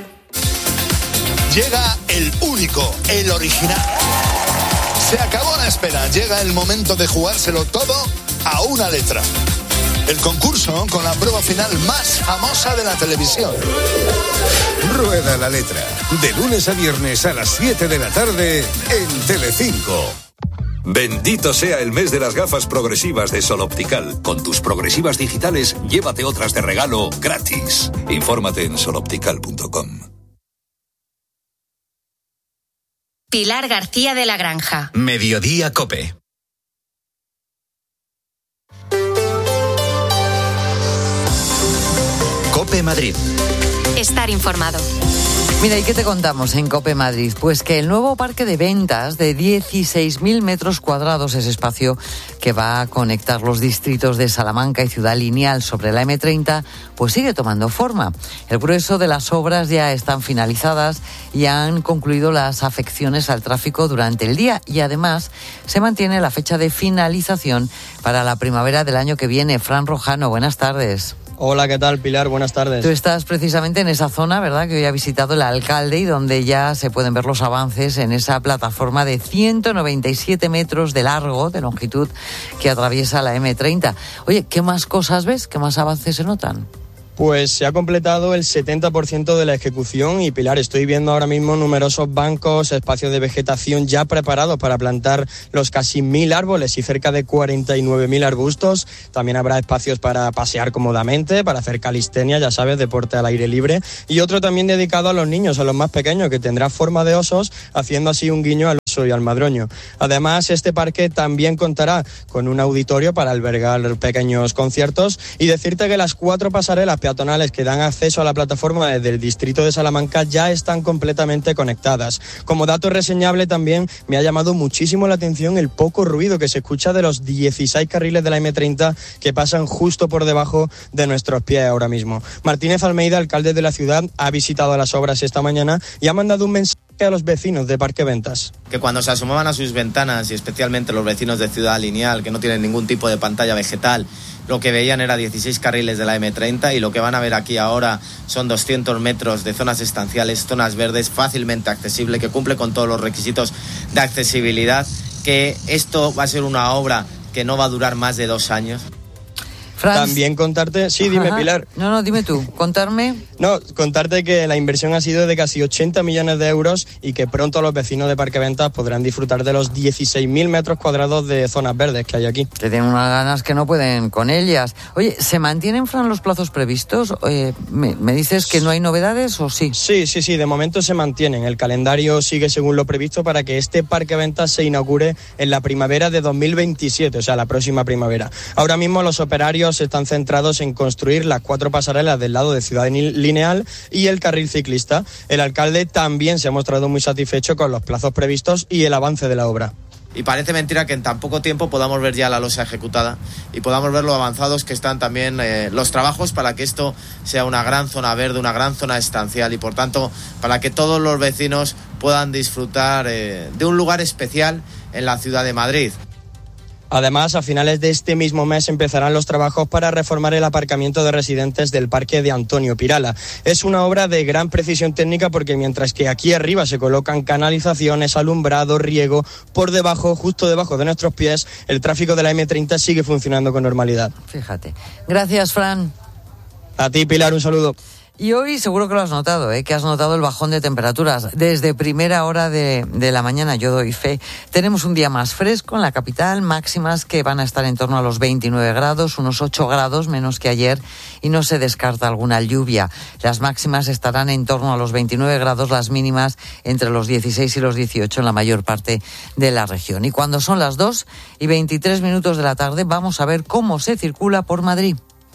Speaker 29: Llega el único, el original. Se acabó la espera, llega el momento de jugárselo todo a una letra. El concurso con la prueba final más famosa de la televisión.
Speaker 30: Rueda la letra. De lunes a viernes a las 7 de la tarde en Telecinco.
Speaker 31: Bendito sea el mes de las gafas progresivas de Sol Optical. Con tus progresivas digitales, llévate otras de regalo gratis. Infórmate en soloptical.com.
Speaker 2: Pilar García de la Granja.
Speaker 3: Mediodía Cope. COPE Madrid.
Speaker 2: Estar informado.
Speaker 14: Mira, ¿y qué te contamos en COPE Madrid? Pues que el nuevo parque de ventas de 16.000 metros cuadrados, ese espacio que va a conectar los distritos de Salamanca y Ciudad Lineal sobre la M30, pues sigue tomando forma. El grueso de las obras ya están finalizadas y han concluido las afecciones al tráfico durante el día y además se mantiene la fecha de finalización para la primavera del año que viene. Fran Rojano, buenas tardes.
Speaker 4: Hola, ¿qué tal, Pilar? Buenas tardes.
Speaker 14: Tú estás precisamente en esa zona, ¿verdad?, que hoy ha visitado el alcalde y donde ya se pueden ver los avances en esa plataforma de 197 metros de largo, de longitud, que atraviesa la M30. Oye, ¿qué más cosas ves? ¿Qué más avances se notan?
Speaker 4: Pues se ha completado el 70% de la ejecución y, Pilar, estoy viendo ahora mismo numerosos bancos, espacios de vegetación ya preparados para plantar los casi 1.000 árboles y cerca de 49.000 arbustos. También habrá espacios para pasear cómodamente, para hacer calistenia, ya sabes, deporte al aire libre. Y otro también dedicado a los niños, a los más pequeños, que tendrá forma de osos, haciendo así un guiño al oso y al madroño. Además, este parque también contará con un auditorio para albergar pequeños conciertos y decirte que las 4 pasarelas peatonales que dan acceso a la plataforma desde el distrito de Salamanca ya están completamente conectadas. Como dato reseñable también me ha llamado muchísimo la atención el poco ruido que se escucha de los 16 carriles de la M30 que pasan justo por debajo de nuestros pies ahora mismo. Martínez Almeida, alcalde de la ciudad, ha visitado las obras esta mañana y ha mandado un mensaje a los vecinos de Parque Ventas.
Speaker 7: Que cuando se asomaban a sus ventanas, y especialmente los vecinos de Ciudad Lineal, que no tienen ningún tipo de pantalla vegetal, lo que veían era 16 carriles de la M30 y lo que van a ver aquí ahora son 200 metros de zonas estanciales, zonas verdes, fácilmente accesible, que cumple con todos los requisitos de accesibilidad, que esto va a ser una obra que no va a durar más de 2 años.
Speaker 14: Franz.
Speaker 4: También contarte... Sí, dime, Pilar.
Speaker 14: No, dime tú. ¿Contarme?
Speaker 4: No, contarte que la inversión ha sido de casi 80 millones de euros y que pronto los vecinos de Parque Ventas podrán disfrutar de los 16.000 metros cuadrados de zonas verdes que hay aquí.
Speaker 14: Que tienen unas ganas que no pueden con ellas. Oye, ¿se mantienen, Fran, los plazos previstos? ¿Me dices que no hay novedades o sí?
Speaker 4: Sí, de momento se mantienen. El calendario sigue según lo previsto para que este Parque Ventas se inaugure en la primavera de 2027, o sea, la próxima primavera. Ahora mismo los operarios están centrados en construir las 4 pasarelas del lado de Ciudad Lineal y el carril ciclista. El alcalde también se ha mostrado muy satisfecho con los plazos previstos y el avance de la obra.
Speaker 7: Y parece mentira que en tan poco tiempo podamos ver ya la losa ejecutada y podamos ver lo avanzados que están también los trabajos para que esto sea una gran zona verde, una gran zona estancial y por tanto para que todos los vecinos puedan disfrutar de un lugar especial en la ciudad de Madrid.
Speaker 4: Además, a finales de este mismo mes empezarán los trabajos para reformar el aparcamiento de residentes del Parque de Antonio Pirala. Es una obra de gran precisión técnica porque mientras que aquí arriba se colocan canalizaciones, alumbrado, riego, por debajo, justo debajo de nuestros pies, el tráfico de la M30 sigue funcionando con normalidad.
Speaker 14: Fíjate. Gracias, Fran.
Speaker 4: A ti, Pilar, un saludo.
Speaker 14: Y hoy seguro que lo has notado, que has notado el bajón de temperaturas. Desde primera hora de la mañana, yo doy fe. Tenemos un día más fresco en la capital, máximas que van a estar en torno a los 29 grados, unos 8 grados menos que ayer, y no se descarta alguna lluvia. Las máximas estarán en torno a los 29 grados, las mínimas entre los 16 y los 18 en la mayor parte de la región. Y cuando son las 2:23 de la tarde, vamos a ver cómo se circula por Madrid.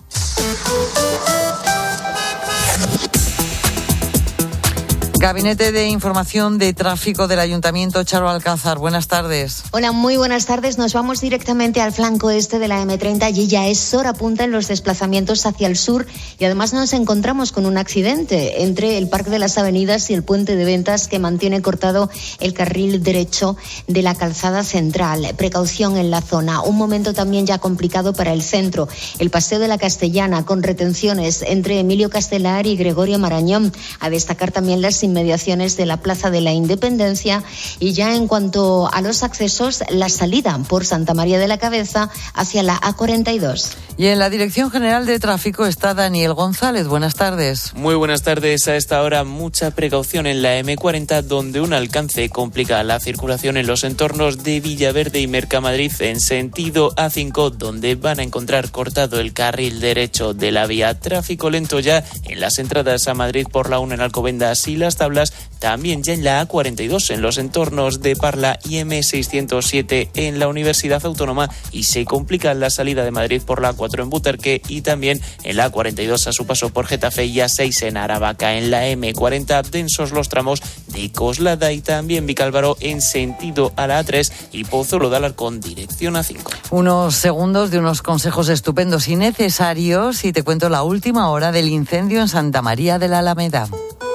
Speaker 14: Gabinete de Información de Tráfico del Ayuntamiento, Charo Alcázar. Buenas tardes.
Speaker 8: Hola, muy buenas tardes. Nos vamos directamente al flanco este de la M30. Allí ya es hora punta en los desplazamientos hacia el sur y además nos encontramos con un accidente entre el Parque de las Avenidas y el Puente de Ventas que mantiene cortado el carril derecho de la calzada central. Precaución en la zona. Un momento también ya complicado para el centro. El Paseo de la Castellana con retenciones entre Emilio Castelar y Gregorio Marañón. A destacar también las inmediaciones de la Plaza de la Independencia y ya en cuanto a los accesos, la salida por Santa María de la Cabeza hacia la A42.
Speaker 14: Y en la Dirección General de Tráfico está Daniel González. Buenas tardes.
Speaker 10: Muy buenas tardes. A esta hora mucha precaución en la M40 donde un alcance complica la circulación en los entornos de Villaverde y Mercamadrid en sentido A5 donde van a encontrar cortado el carril derecho de la vía. Tráfico lento ya en las entradas a Madrid por la 1 en Alcobendas y las Tablas, también ya en la A42 en los entornos de Parla y M607 en la Universidad Autónoma, y se complica la salida de Madrid por la A4 en Butarque y también en la A42 a su paso por Getafe y A6 en Aravaca. En la M40 densos los tramos de Coslada y también Vicálvaro en sentido a la A3 y Pozuelo de Alarcón dirección A5.
Speaker 14: Unos segundos de unos consejos estupendos y necesarios y te cuento la última hora del incendio en Santa María de la Alameda.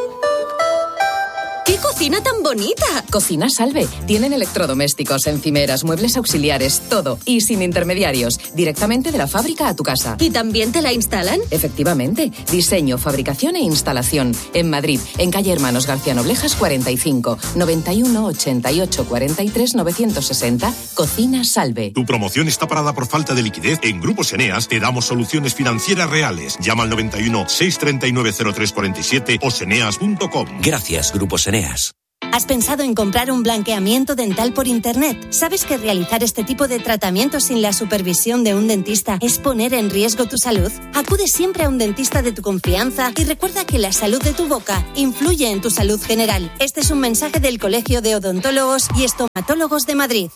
Speaker 6: ¡Qué cocina tan bonita! Cocina Salve. Tienen electrodomésticos, encimeras, muebles auxiliares, todo. Y sin intermediarios. Directamente de la fábrica a tu casa.
Speaker 22: ¿Y también te la instalan?
Speaker 6: Efectivamente. Diseño, fabricación e instalación. En Madrid, en calle Hermanos García Noblejas 45, 91 88 43 960. Cocina Salve.
Speaker 11: Tu promoción está parada por falta de liquidez. En Grupos Eneas te damos soluciones financieras reales. Llama al 91 639 0347 o seneas.com.
Speaker 12: Gracias, Grupos Eneas.
Speaker 22: ¿Has pensado en comprar un blanqueamiento dental por internet? ¿Sabes que realizar este tipo de tratamientos sin la supervisión de un dentista es poner en riesgo tu salud? Acude siempre a un dentista de tu confianza y recuerda que la salud de tu boca influye en tu salud general. Este es un mensaje del Colegio de Odontólogos y Estomatólogos de Madrid.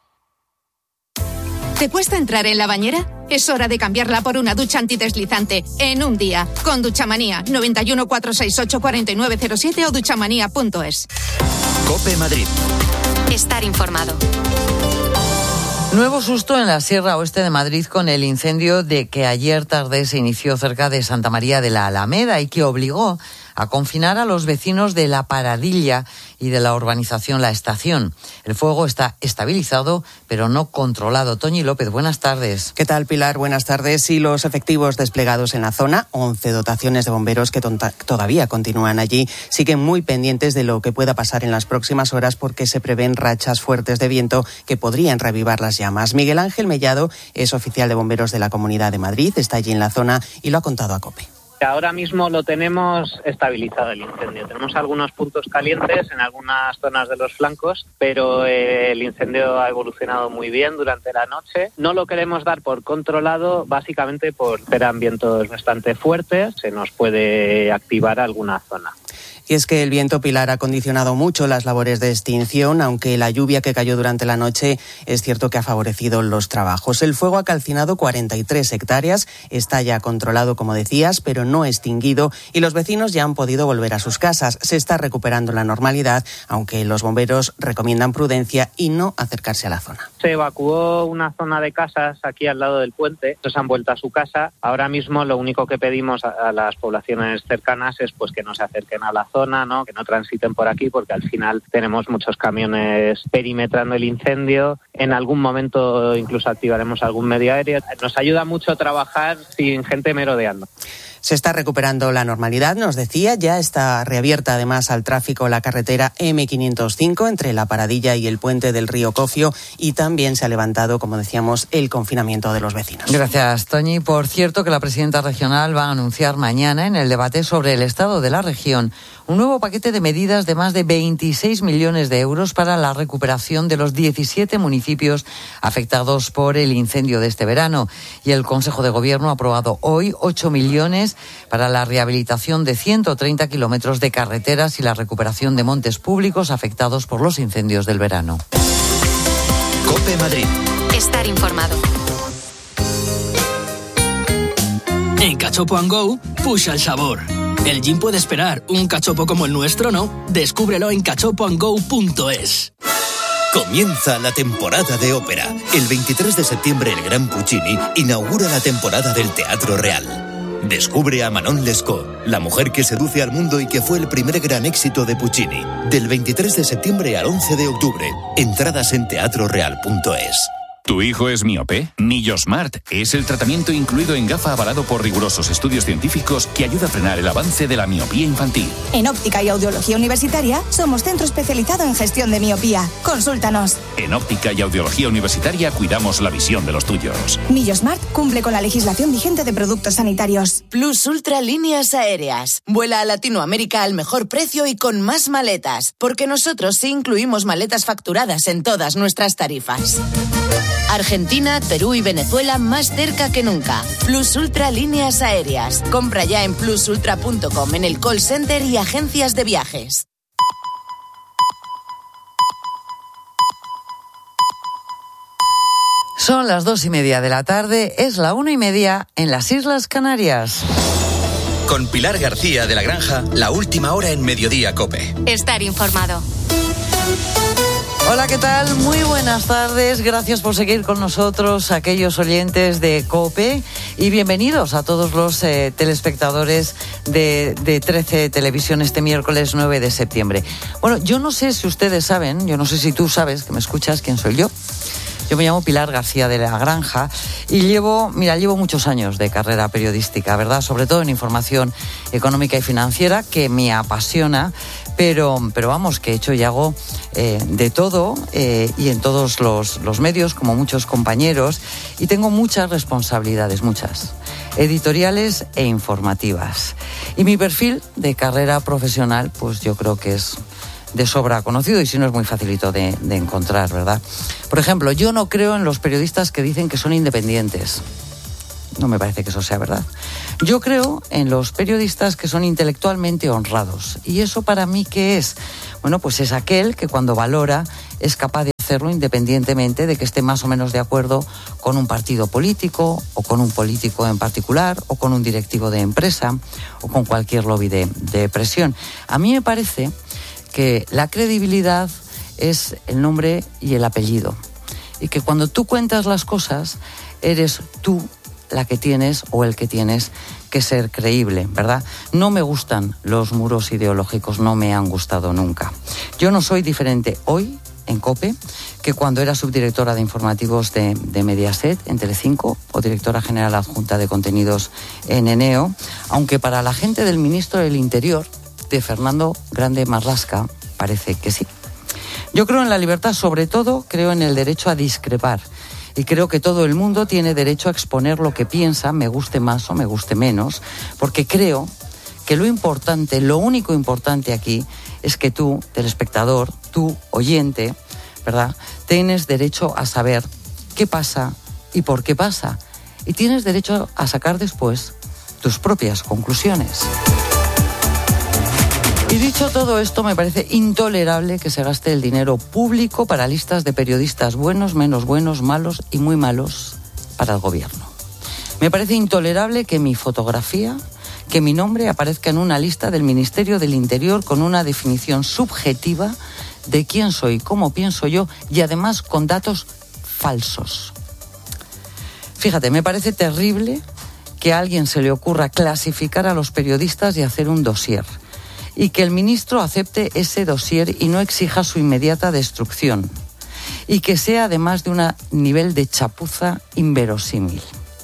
Speaker 13: ¿Te cuesta entrar en la bañera? Es hora de cambiarla por una ducha antideslizante en un día. Con Duchamanía, 91 468 4907 o duchamanía.es.
Speaker 31: COPE Madrid.
Speaker 2: Estar informado.
Speaker 14: Nuevo susto en la Sierra Oeste de Madrid con el incendio de que ayer tarde se inició cerca de Santa María de la Alameda y que obligó a confinar a los vecinos de La Paradilla y de la urbanización La Estación. El fuego está estabilizado, pero no controlado. Toñi López, buenas tardes.
Speaker 15: ¿Qué tal, Pilar? Buenas tardes. Y los efectivos desplegados en la zona, 11 dotaciones de bomberos que todavía continúan allí, siguen muy pendientes de lo que pueda pasar en las próximas horas porque se prevén rachas fuertes de viento que podrían reavivar las llamas. Miguel Ángel Mellado es oficial de bomberos de la Comunidad de Madrid, está allí en la zona y lo ha contado a COPE.
Speaker 16: Ahora mismo lo tenemos estabilizado el incendio. Tenemos algunos puntos calientes en algunas zonas de los flancos, pero el incendio ha evolucionado muy bien durante la noche. No lo queremos dar por controlado, básicamente porque serán vientos bastante fuertes, se nos puede activar alguna zona.
Speaker 15: Y es que el viento, Pilar, ha condicionado mucho las labores de extinción, aunque la lluvia que cayó durante la noche es cierto que ha favorecido los trabajos. El fuego ha calcinado 43 hectáreas, está ya controlado, como decías, pero no extinguido, y los vecinos ya han podido volver a sus casas. Se está recuperando la normalidad, aunque los bomberos recomiendan prudencia y no acercarse a la zona.
Speaker 16: Se evacuó una zona de casas aquí al lado del puente, se han vuelto a su casa. Ahora mismo lo único que pedimos a las poblaciones cercanas es pues que no se acerquen a la zona, ¿no? Que no transiten por aquí, porque al final tenemos muchos camiones perimetrando el incendio. En algún momento incluso activaremos algún medio aéreo. Nos ayuda mucho trabajar sin gente merodeando.
Speaker 15: Se está recuperando la normalidad, nos decía, ya está reabierta además al tráfico la carretera M505 entre La Paradilla y el puente del río Cofio, y también se ha levantado, como decíamos, el confinamiento de los vecinos.
Speaker 14: Gracias, Toñi. Por cierto, que la presidenta regional va a anunciar mañana en el debate sobre el estado de la región un nuevo paquete de medidas de más de 26 millones de euros para la recuperación de los 17 municipios afectados por el incendio de este verano. Y el Consejo de Gobierno ha aprobado hoy 8 millones para la rehabilitación de 130 kilómetros de carreteras y la recuperación de montes públicos afectados por los incendios del verano.
Speaker 31: COPE Madrid.
Speaker 2: Estar informado.
Speaker 28: En Cachopo & Go, pusha el sabor. El gin puede esperar, un cachopo como el nuestro no. Descúbrelo en cachopoandgo.es.
Speaker 31: Comienza la temporada de ópera. El 23 de septiembre el Gran Puccini inaugura la temporada del Teatro Real. Descubre a Manon Lescaut, la mujer que seduce al mundo y que fue el primer gran éxito de Puccini. Del 23 de septiembre al 11 de octubre. Entradas en teatroreal.es.
Speaker 17: ¿Tu hijo es miope? Nillosmart es el tratamiento incluido en gafa avalado por rigurosos estudios científicos que ayuda a frenar el avance de la miopía infantil.
Speaker 19: En Óptica y Audiología Universitaria somos centro especializado en gestión de miopía. Consúltanos.
Speaker 17: En Óptica y Audiología Universitaria cuidamos la visión de los tuyos.
Speaker 19: Nillosmart cumple con la legislación vigente de productos sanitarios.
Speaker 23: Plus Ultra Líneas Aéreas. Vuela a Latinoamérica al mejor precio y con más maletas. Porque nosotros sí incluimos maletas facturadas en todas nuestras tarifas. Argentina, Perú y Venezuela más cerca que nunca. Plus Ultra Líneas Aéreas. Compra ya en plusultra.com, en el call center y agencias de viajes.
Speaker 14: Son las 2:30 de la tarde, es la 1:30 en las Islas Canarias.
Speaker 3: Con Pilar García de la Granja, la última hora en Mediodía COPE.
Speaker 2: Estar informado.
Speaker 14: Hola, ¿qué tal? Muy buenas tardes. Gracias por seguir con nosotros, aquellos oyentes de COPE, y bienvenidos a todos los telespectadores de 13 Televisión este miércoles 9 de septiembre. Bueno, yo no sé si ustedes saben, yo no sé si tú sabes, que me escuchas, quién soy yo. Yo me llamo Pilar García de la Granja y llevo muchos años de carrera periodística, ¿verdad? Sobre todo en información económica y financiera, que me apasiona, pero vamos, que he hecho y hago de todo y en todos los medios, como muchos compañeros, y tengo muchas responsabilidades, muchas, editoriales e informativas. Y mi perfil de carrera profesional, pues yo creo que es de sobra conocido, y si no es muy facilito de encontrar, ¿verdad? Por ejemplo, yo no creo en los periodistas que dicen que son independientes. No me parece que eso sea verdad. Yo creo en los periodistas que son intelectualmente honrados. ¿Y eso para mí qué es? Bueno, pues es aquel que cuando valora es capaz de hacerlo independientemente de que esté más o menos de acuerdo con un partido político, o con un político en particular, o con un directivo de empresa, o con cualquier lobby de presión. A mí me parece que la credibilidad es el nombre y el apellido, y que cuando tú cuentas las cosas eres tú la que tienes o el que tienes que ser creíble, ¿verdad? No me gustan los muros ideológicos, no me han gustado nunca. Yo no soy diferente hoy en COPE que cuando era subdirectora de informativos de Mediaset en Telecinco, o directora general adjunta de contenidos en Eneo, aunque para la gente del ministro del Interior, de Fernando Grande Marlaska, parece que sí. Yo creo en la libertad, sobre todo creo en el derecho a discrepar, y creo que todo el mundo tiene derecho a exponer lo que piensa, me guste más o me guste menos, porque creo que lo importante, lo único importante aquí es que tú, telespectador, tú, oyente, ¿verdad?, tienes derecho a saber qué pasa y por qué pasa, y tienes derecho a sacar después tus propias conclusiones. Y dicho todo esto, me parece intolerable que se gaste el dinero público para listas de periodistas buenos, menos buenos, malos y muy malos para el gobierno. Me parece intolerable que mi fotografía, que mi nombre aparezca en una lista del Ministerio del Interior con una definición subjetiva de quién soy, cómo pienso yo, y además con datos falsos. Fíjate, me parece terrible que a alguien se le ocurra clasificar a los periodistas y hacer un dossier, y que el ministro acepte ese dossier y no exija su inmediata destrucción, y que sea además de un nivel de chapuza inverosímil.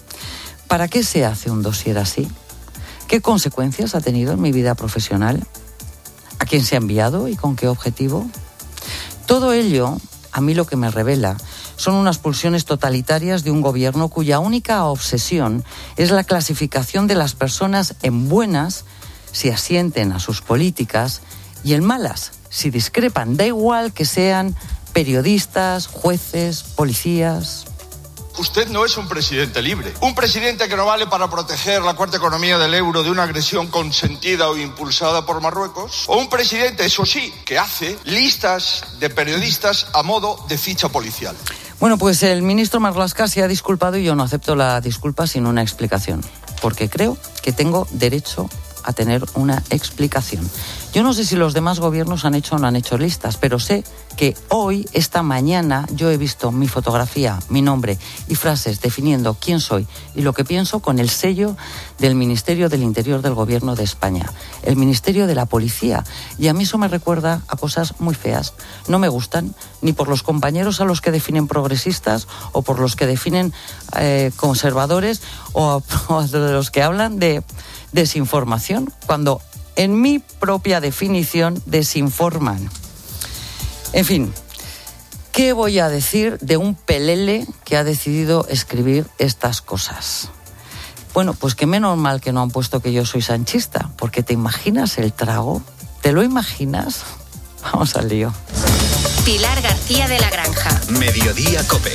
Speaker 14: ¿Para qué se hace un dossier así? ¿Qué consecuencias ha tenido en mi vida profesional? ¿A quién se ha enviado y con qué objetivo? Todo ello, a mí lo que me revela son unas pulsiones totalitarias de un gobierno cuya única obsesión es la clasificación de las personas en buenas si asienten a sus políticas, y en malas si discrepan. Da igual que sean periodistas, jueces, policías.
Speaker 1: Usted no es un presidente libre. Un presidente que no vale para proteger la cuarta economía del euro de una agresión consentida o impulsada por Marruecos. O un presidente, eso sí, que hace listas de periodistas a modo de ficha policial.
Speaker 14: Bueno, pues el ministro Marlaska se ha disculpado y yo no acepto la disculpa sin una explicación, porque creo que tengo derecho a tener una explicación. Yo no sé si los demás gobiernos han hecho o no han hecho listas, pero sé que hoy, esta mañana, yo he visto mi fotografía, mi nombre y frases definiendo quién soy y lo que pienso con el sello del Ministerio del Interior del Gobierno de España, el Ministerio de la Policía. Y a mí eso me recuerda a cosas muy feas. No me gustan ni por los compañeros a los que definen progresistas, o por los que definen conservadores, o a los que hablan de desinformación, cuando en mi propia definición desinforman. En fin, ¿qué voy a decir de un pelele que ha decidido escribir estas cosas? Bueno, pues que menos mal que no han puesto que yo soy sanchista, porque ¿te imaginas el trago? ¿Te lo imaginas? Vamos al lío.
Speaker 2: Pilar García de la Granja.
Speaker 3: Mediodía COPE.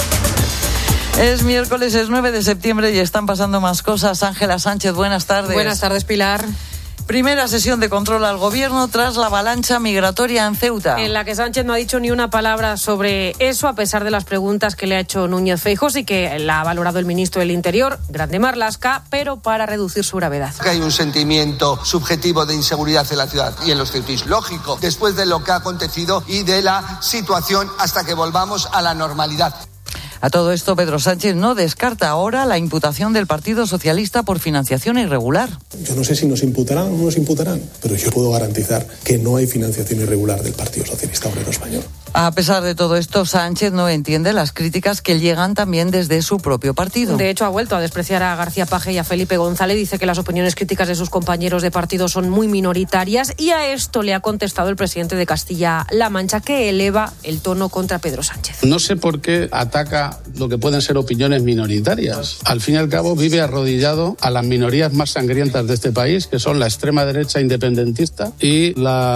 Speaker 14: Es miércoles, es 9 de septiembre y están pasando más cosas. Ángela Sánchez, buenas tardes.
Speaker 5: Buenas tardes, Pilar.
Speaker 14: Primera sesión de control al gobierno tras la avalancha migratoria en Ceuta.
Speaker 5: En la que Sánchez no ha dicho ni una palabra sobre eso, a pesar de las preguntas que le ha hecho Núñez Feijóo y que la ha valorado el ministro del Interior, Grande Marlaska, pero para reducir su gravedad.
Speaker 9: Que hay un sentimiento subjetivo de inseguridad en la ciudad y en los ceutíes. Lógico, después de lo que ha acontecido y de la situación hasta que volvamos a la normalidad.
Speaker 14: A todo esto, Pedro Sánchez no descarta ahora la imputación del Partido Socialista por financiación irregular.
Speaker 12: Yo no sé si nos imputarán o no nos imputarán, pero yo puedo garantizar que no hay financiación irregular del Partido Socialista Obrero Español.
Speaker 14: A pesar de todo esto, Sánchez no entiende las críticas que llegan también desde su propio partido.
Speaker 5: De hecho, ha vuelto a despreciar a García Paje y a Felipe González. Dice que las opiniones críticas de sus compañeros de partido son muy minoritarias y a esto le ha contestado el presidente de Castilla-La Mancha, que eleva el tono contra Pedro Sánchez.
Speaker 18: No sé por qué ataca lo que pueden ser opiniones minoritarias. Al fin y al cabo, vive arrodillado a las minorías más sangrientas de este país, que son la extrema derecha independentista y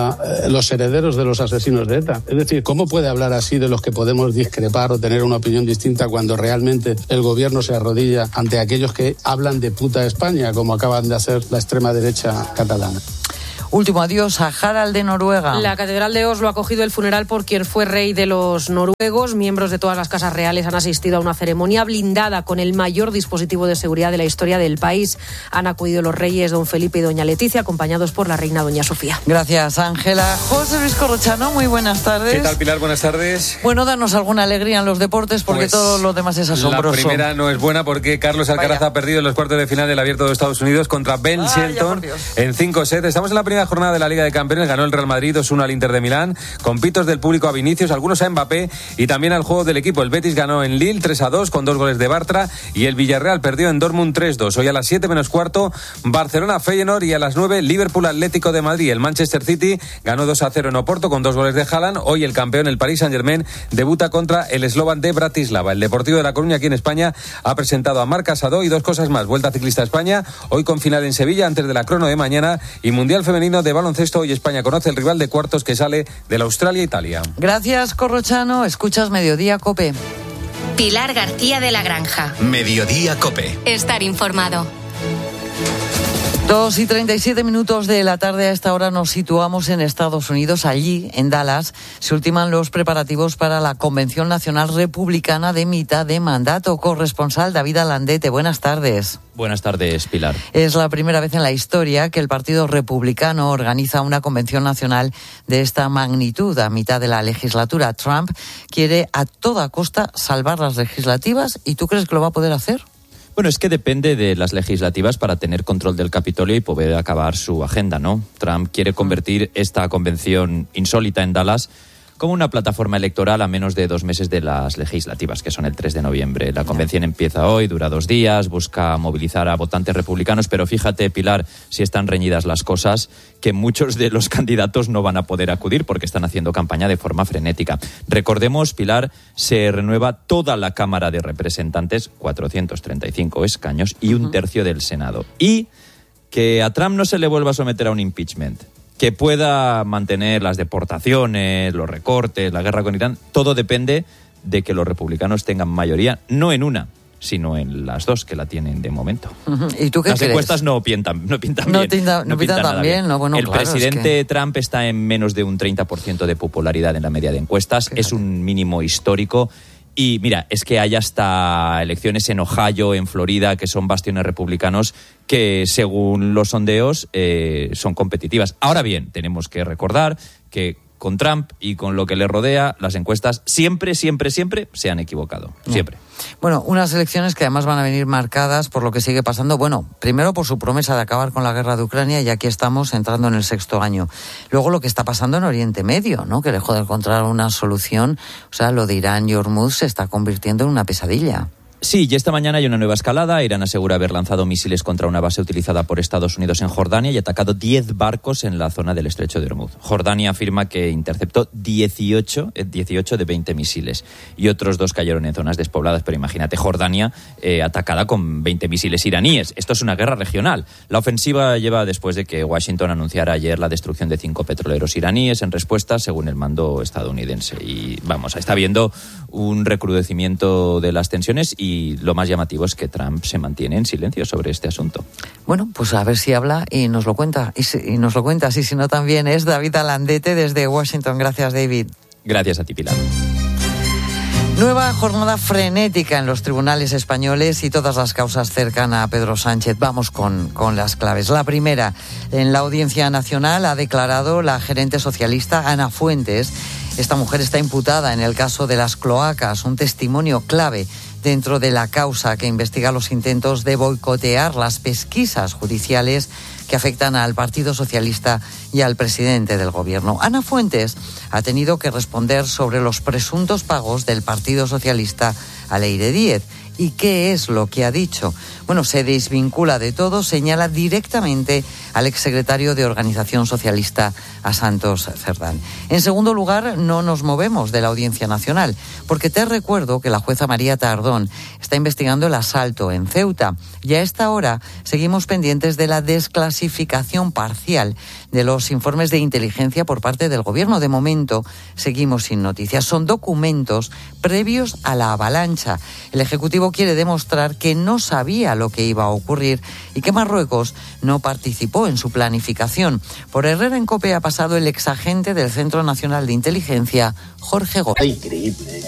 Speaker 18: los herederos de los asesinos de ETA. Es decir, ¿cómo puede hablar así de los que podemos discrepar o tener una opinión distinta cuando realmente el gobierno se arrodilla ante aquellos que hablan de puta España, como acaban de hacer la extrema derecha catalana?
Speaker 14: Último adiós a Harald de Noruega.
Speaker 5: La Catedral de Oslo ha acogido el funeral por quien fue rey de los noruegos. Miembros de todas las casas reales han asistido a una ceremonia blindada con el mayor dispositivo de seguridad de la historia del país. Han acudido los reyes don Felipe y doña Leticia, acompañados por la reina doña Sofía.
Speaker 14: Gracias, Ángela. José Luis Corrochano, muy buenas tardes.
Speaker 20: ¿Qué tal, Pilar? Buenas tardes.
Speaker 14: Bueno, danos alguna alegría en los deportes porque
Speaker 20: pues
Speaker 14: todo lo demás es asombroso.
Speaker 20: La primera no es buena porque Carlos Alcaraz ha perdido en los cuartos de final del Abierto de Estados Unidos contra Ben Shelton en 5 sets. Estamos en la primera jornada de la Liga de Campeones. Ganó el Real Madrid 2-1 al Inter de Milán, con pitos del público a Vinicius, algunos a Mbappé y también al juego del equipo. El Betis ganó en Lille 3-2 con 2 goles de Bartra y el Villarreal perdió en Dortmund 3-2. Hoy a las 7 menos cuarto Barcelona Feyenoord y a las 9 Liverpool Atlético de Madrid. El Manchester City ganó 2-0 en Oporto con 2 goles de Haaland. Hoy el campeón, el Paris Saint-Germain, debuta contra el Slovan de Bratislava. El Deportivo de La Coruña aquí en España ha presentado a Marc Casado y 2 cosas más. Vuelta Ciclista a España, hoy con final en Sevilla antes de la crono de mañana, y Mundial Femenino de Baloncesto. Hoy España conoce el rival de cuartos que sale de la Australia-Italia.
Speaker 14: Gracias, Corrochano. Escuchas Mediodía COPE.
Speaker 2: Pilar García de la Granja.
Speaker 3: Mediodía COPE.
Speaker 2: Estar informado.
Speaker 14: 2:37 de la tarde. A esta hora nos situamos en Estados Unidos. Allí, en Dallas, se ultiman los preparativos para la Convención Nacional Republicana de mitad de mandato. Corresponsal David Alandete, buenas tardes.
Speaker 21: Buenas tardes, Pilar.
Speaker 14: Es la primera vez en la historia que el Partido Republicano organiza una convención nacional de esta magnitud a mitad de la legislatura. Trump quiere a toda costa salvar las legislativas. ¿Y tú crees que lo va a poder hacer?
Speaker 21: Bueno, es que depende de las legislativas para tener control del Capitolio y poder acabar su agenda, ¿no? Trump quiere convertir esta convención insólita en Dallas como una plataforma electoral a menos de 2 meses de las legislativas, que son el 3 de noviembre. La convención empieza hoy, dura 2 días, busca movilizar a votantes republicanos, pero fíjate, Pilar, si están reñidas las cosas, que muchos de los candidatos no van a poder acudir porque están haciendo campaña de forma frenética. Recordemos, Pilar, se renueva toda la Cámara de Representantes, 435 escaños y 1/3 del Senado. Y que a Trump no se le vuelva a someter a un impeachment, que pueda mantener las deportaciones, los recortes, la guerra con Irán, todo depende de que los republicanos tengan mayoría, no en una, sino en las 2 que la tienen de momento.
Speaker 14: ¿Y tú qué
Speaker 21: Las
Speaker 14: crees?
Speaker 21: encuestas no pintan bien.
Speaker 14: No pintan tan bien. No, bueno,
Speaker 21: el
Speaker 14: claro,
Speaker 21: presidente Trump está en menos de un 30% de popularidad en la media de encuestas. Fíjate. Es un mínimo histórico. Y mira, es que hay hasta elecciones en Ohio, en Florida, que son bastiones republicanos que, según los sondeos, son competitivas. Ahora bien, tenemos que recordar que con Trump y con lo que le rodea, las encuestas siempre se han equivocado. Siempre.
Speaker 14: Bueno, unas elecciones que además van a venir marcadas por lo que sigue pasando. Bueno, primero por su promesa de acabar con la guerra de Ucrania, y aquí estamos entrando en el 6º año. Luego lo que está pasando en Oriente Medio, ¿no? Que lejos de encontrar una solución, o sea, lo de Irán y Hormuz se está convirtiendo en una pesadilla.
Speaker 21: Sí, y esta mañana hay una nueva escalada. Irán asegura haber lanzado misiles contra una base utilizada por Estados Unidos en Jordania y atacado 10 barcos en la zona del estrecho de Hormuz. Jordania afirma que interceptó 18 de 20 misiles y otros 2 cayeron en zonas despobladas. Pero imagínate, Jordania atacada con 20 misiles iraníes. Esto es una guerra regional. La ofensiva lleva después de que Washington anunciara ayer la destrucción de 5 petroleros iraníes en respuesta, según el mando estadounidense. Y está habiendo un recrudecimiento de las tensiones y lo más llamativo es que Trump se mantiene en silencio sobre este asunto.
Speaker 14: Bueno, pues a ver si habla y nos lo cuenta. Y si no también es David Alandete desde Washington. Gracias, David.
Speaker 21: Gracias a ti, Pilar.
Speaker 14: Nueva jornada frenética en los tribunales españoles y todas las causas cercan a Pedro Sánchez. Vamos con las claves. La primera, en la Audiencia Nacional ha declarado la gerente socialista Ana Fuentes. Esta mujer está imputada en el caso de las cloacas, un testimonio clave dentro de la causa que investiga los intentos de boicotear las pesquisas judiciales que afectan al Partido Socialista y al presidente del Gobierno. Ana Fuentes ha tenido que responder sobre los presuntos pagos del Partido Socialista a Leire Díez. ¿Y qué es lo que ha dicho? Bueno, se desvincula de todo, señala directamente al exsecretario de Organización Socialista, a Santos Cerdán. En segundo lugar, no nos movemos de la Audiencia Nacional, porque te recuerdo que la jueza María Tardón está investigando el asalto en Ceuta y a esta hora seguimos pendientes de la desclasificación parcial de los informes de inteligencia por parte del Gobierno. De momento, seguimos sin noticias. Son documentos previos a la avalancha. El Ejecutivo quiere demostrar que no sabía lo que iba a ocurrir y que Marruecos no participó en su planificación. Por Herrera en COPE ha pasado el exagente del Centro Nacional de Inteligencia, Jorge Gómez.
Speaker 4: Increíble.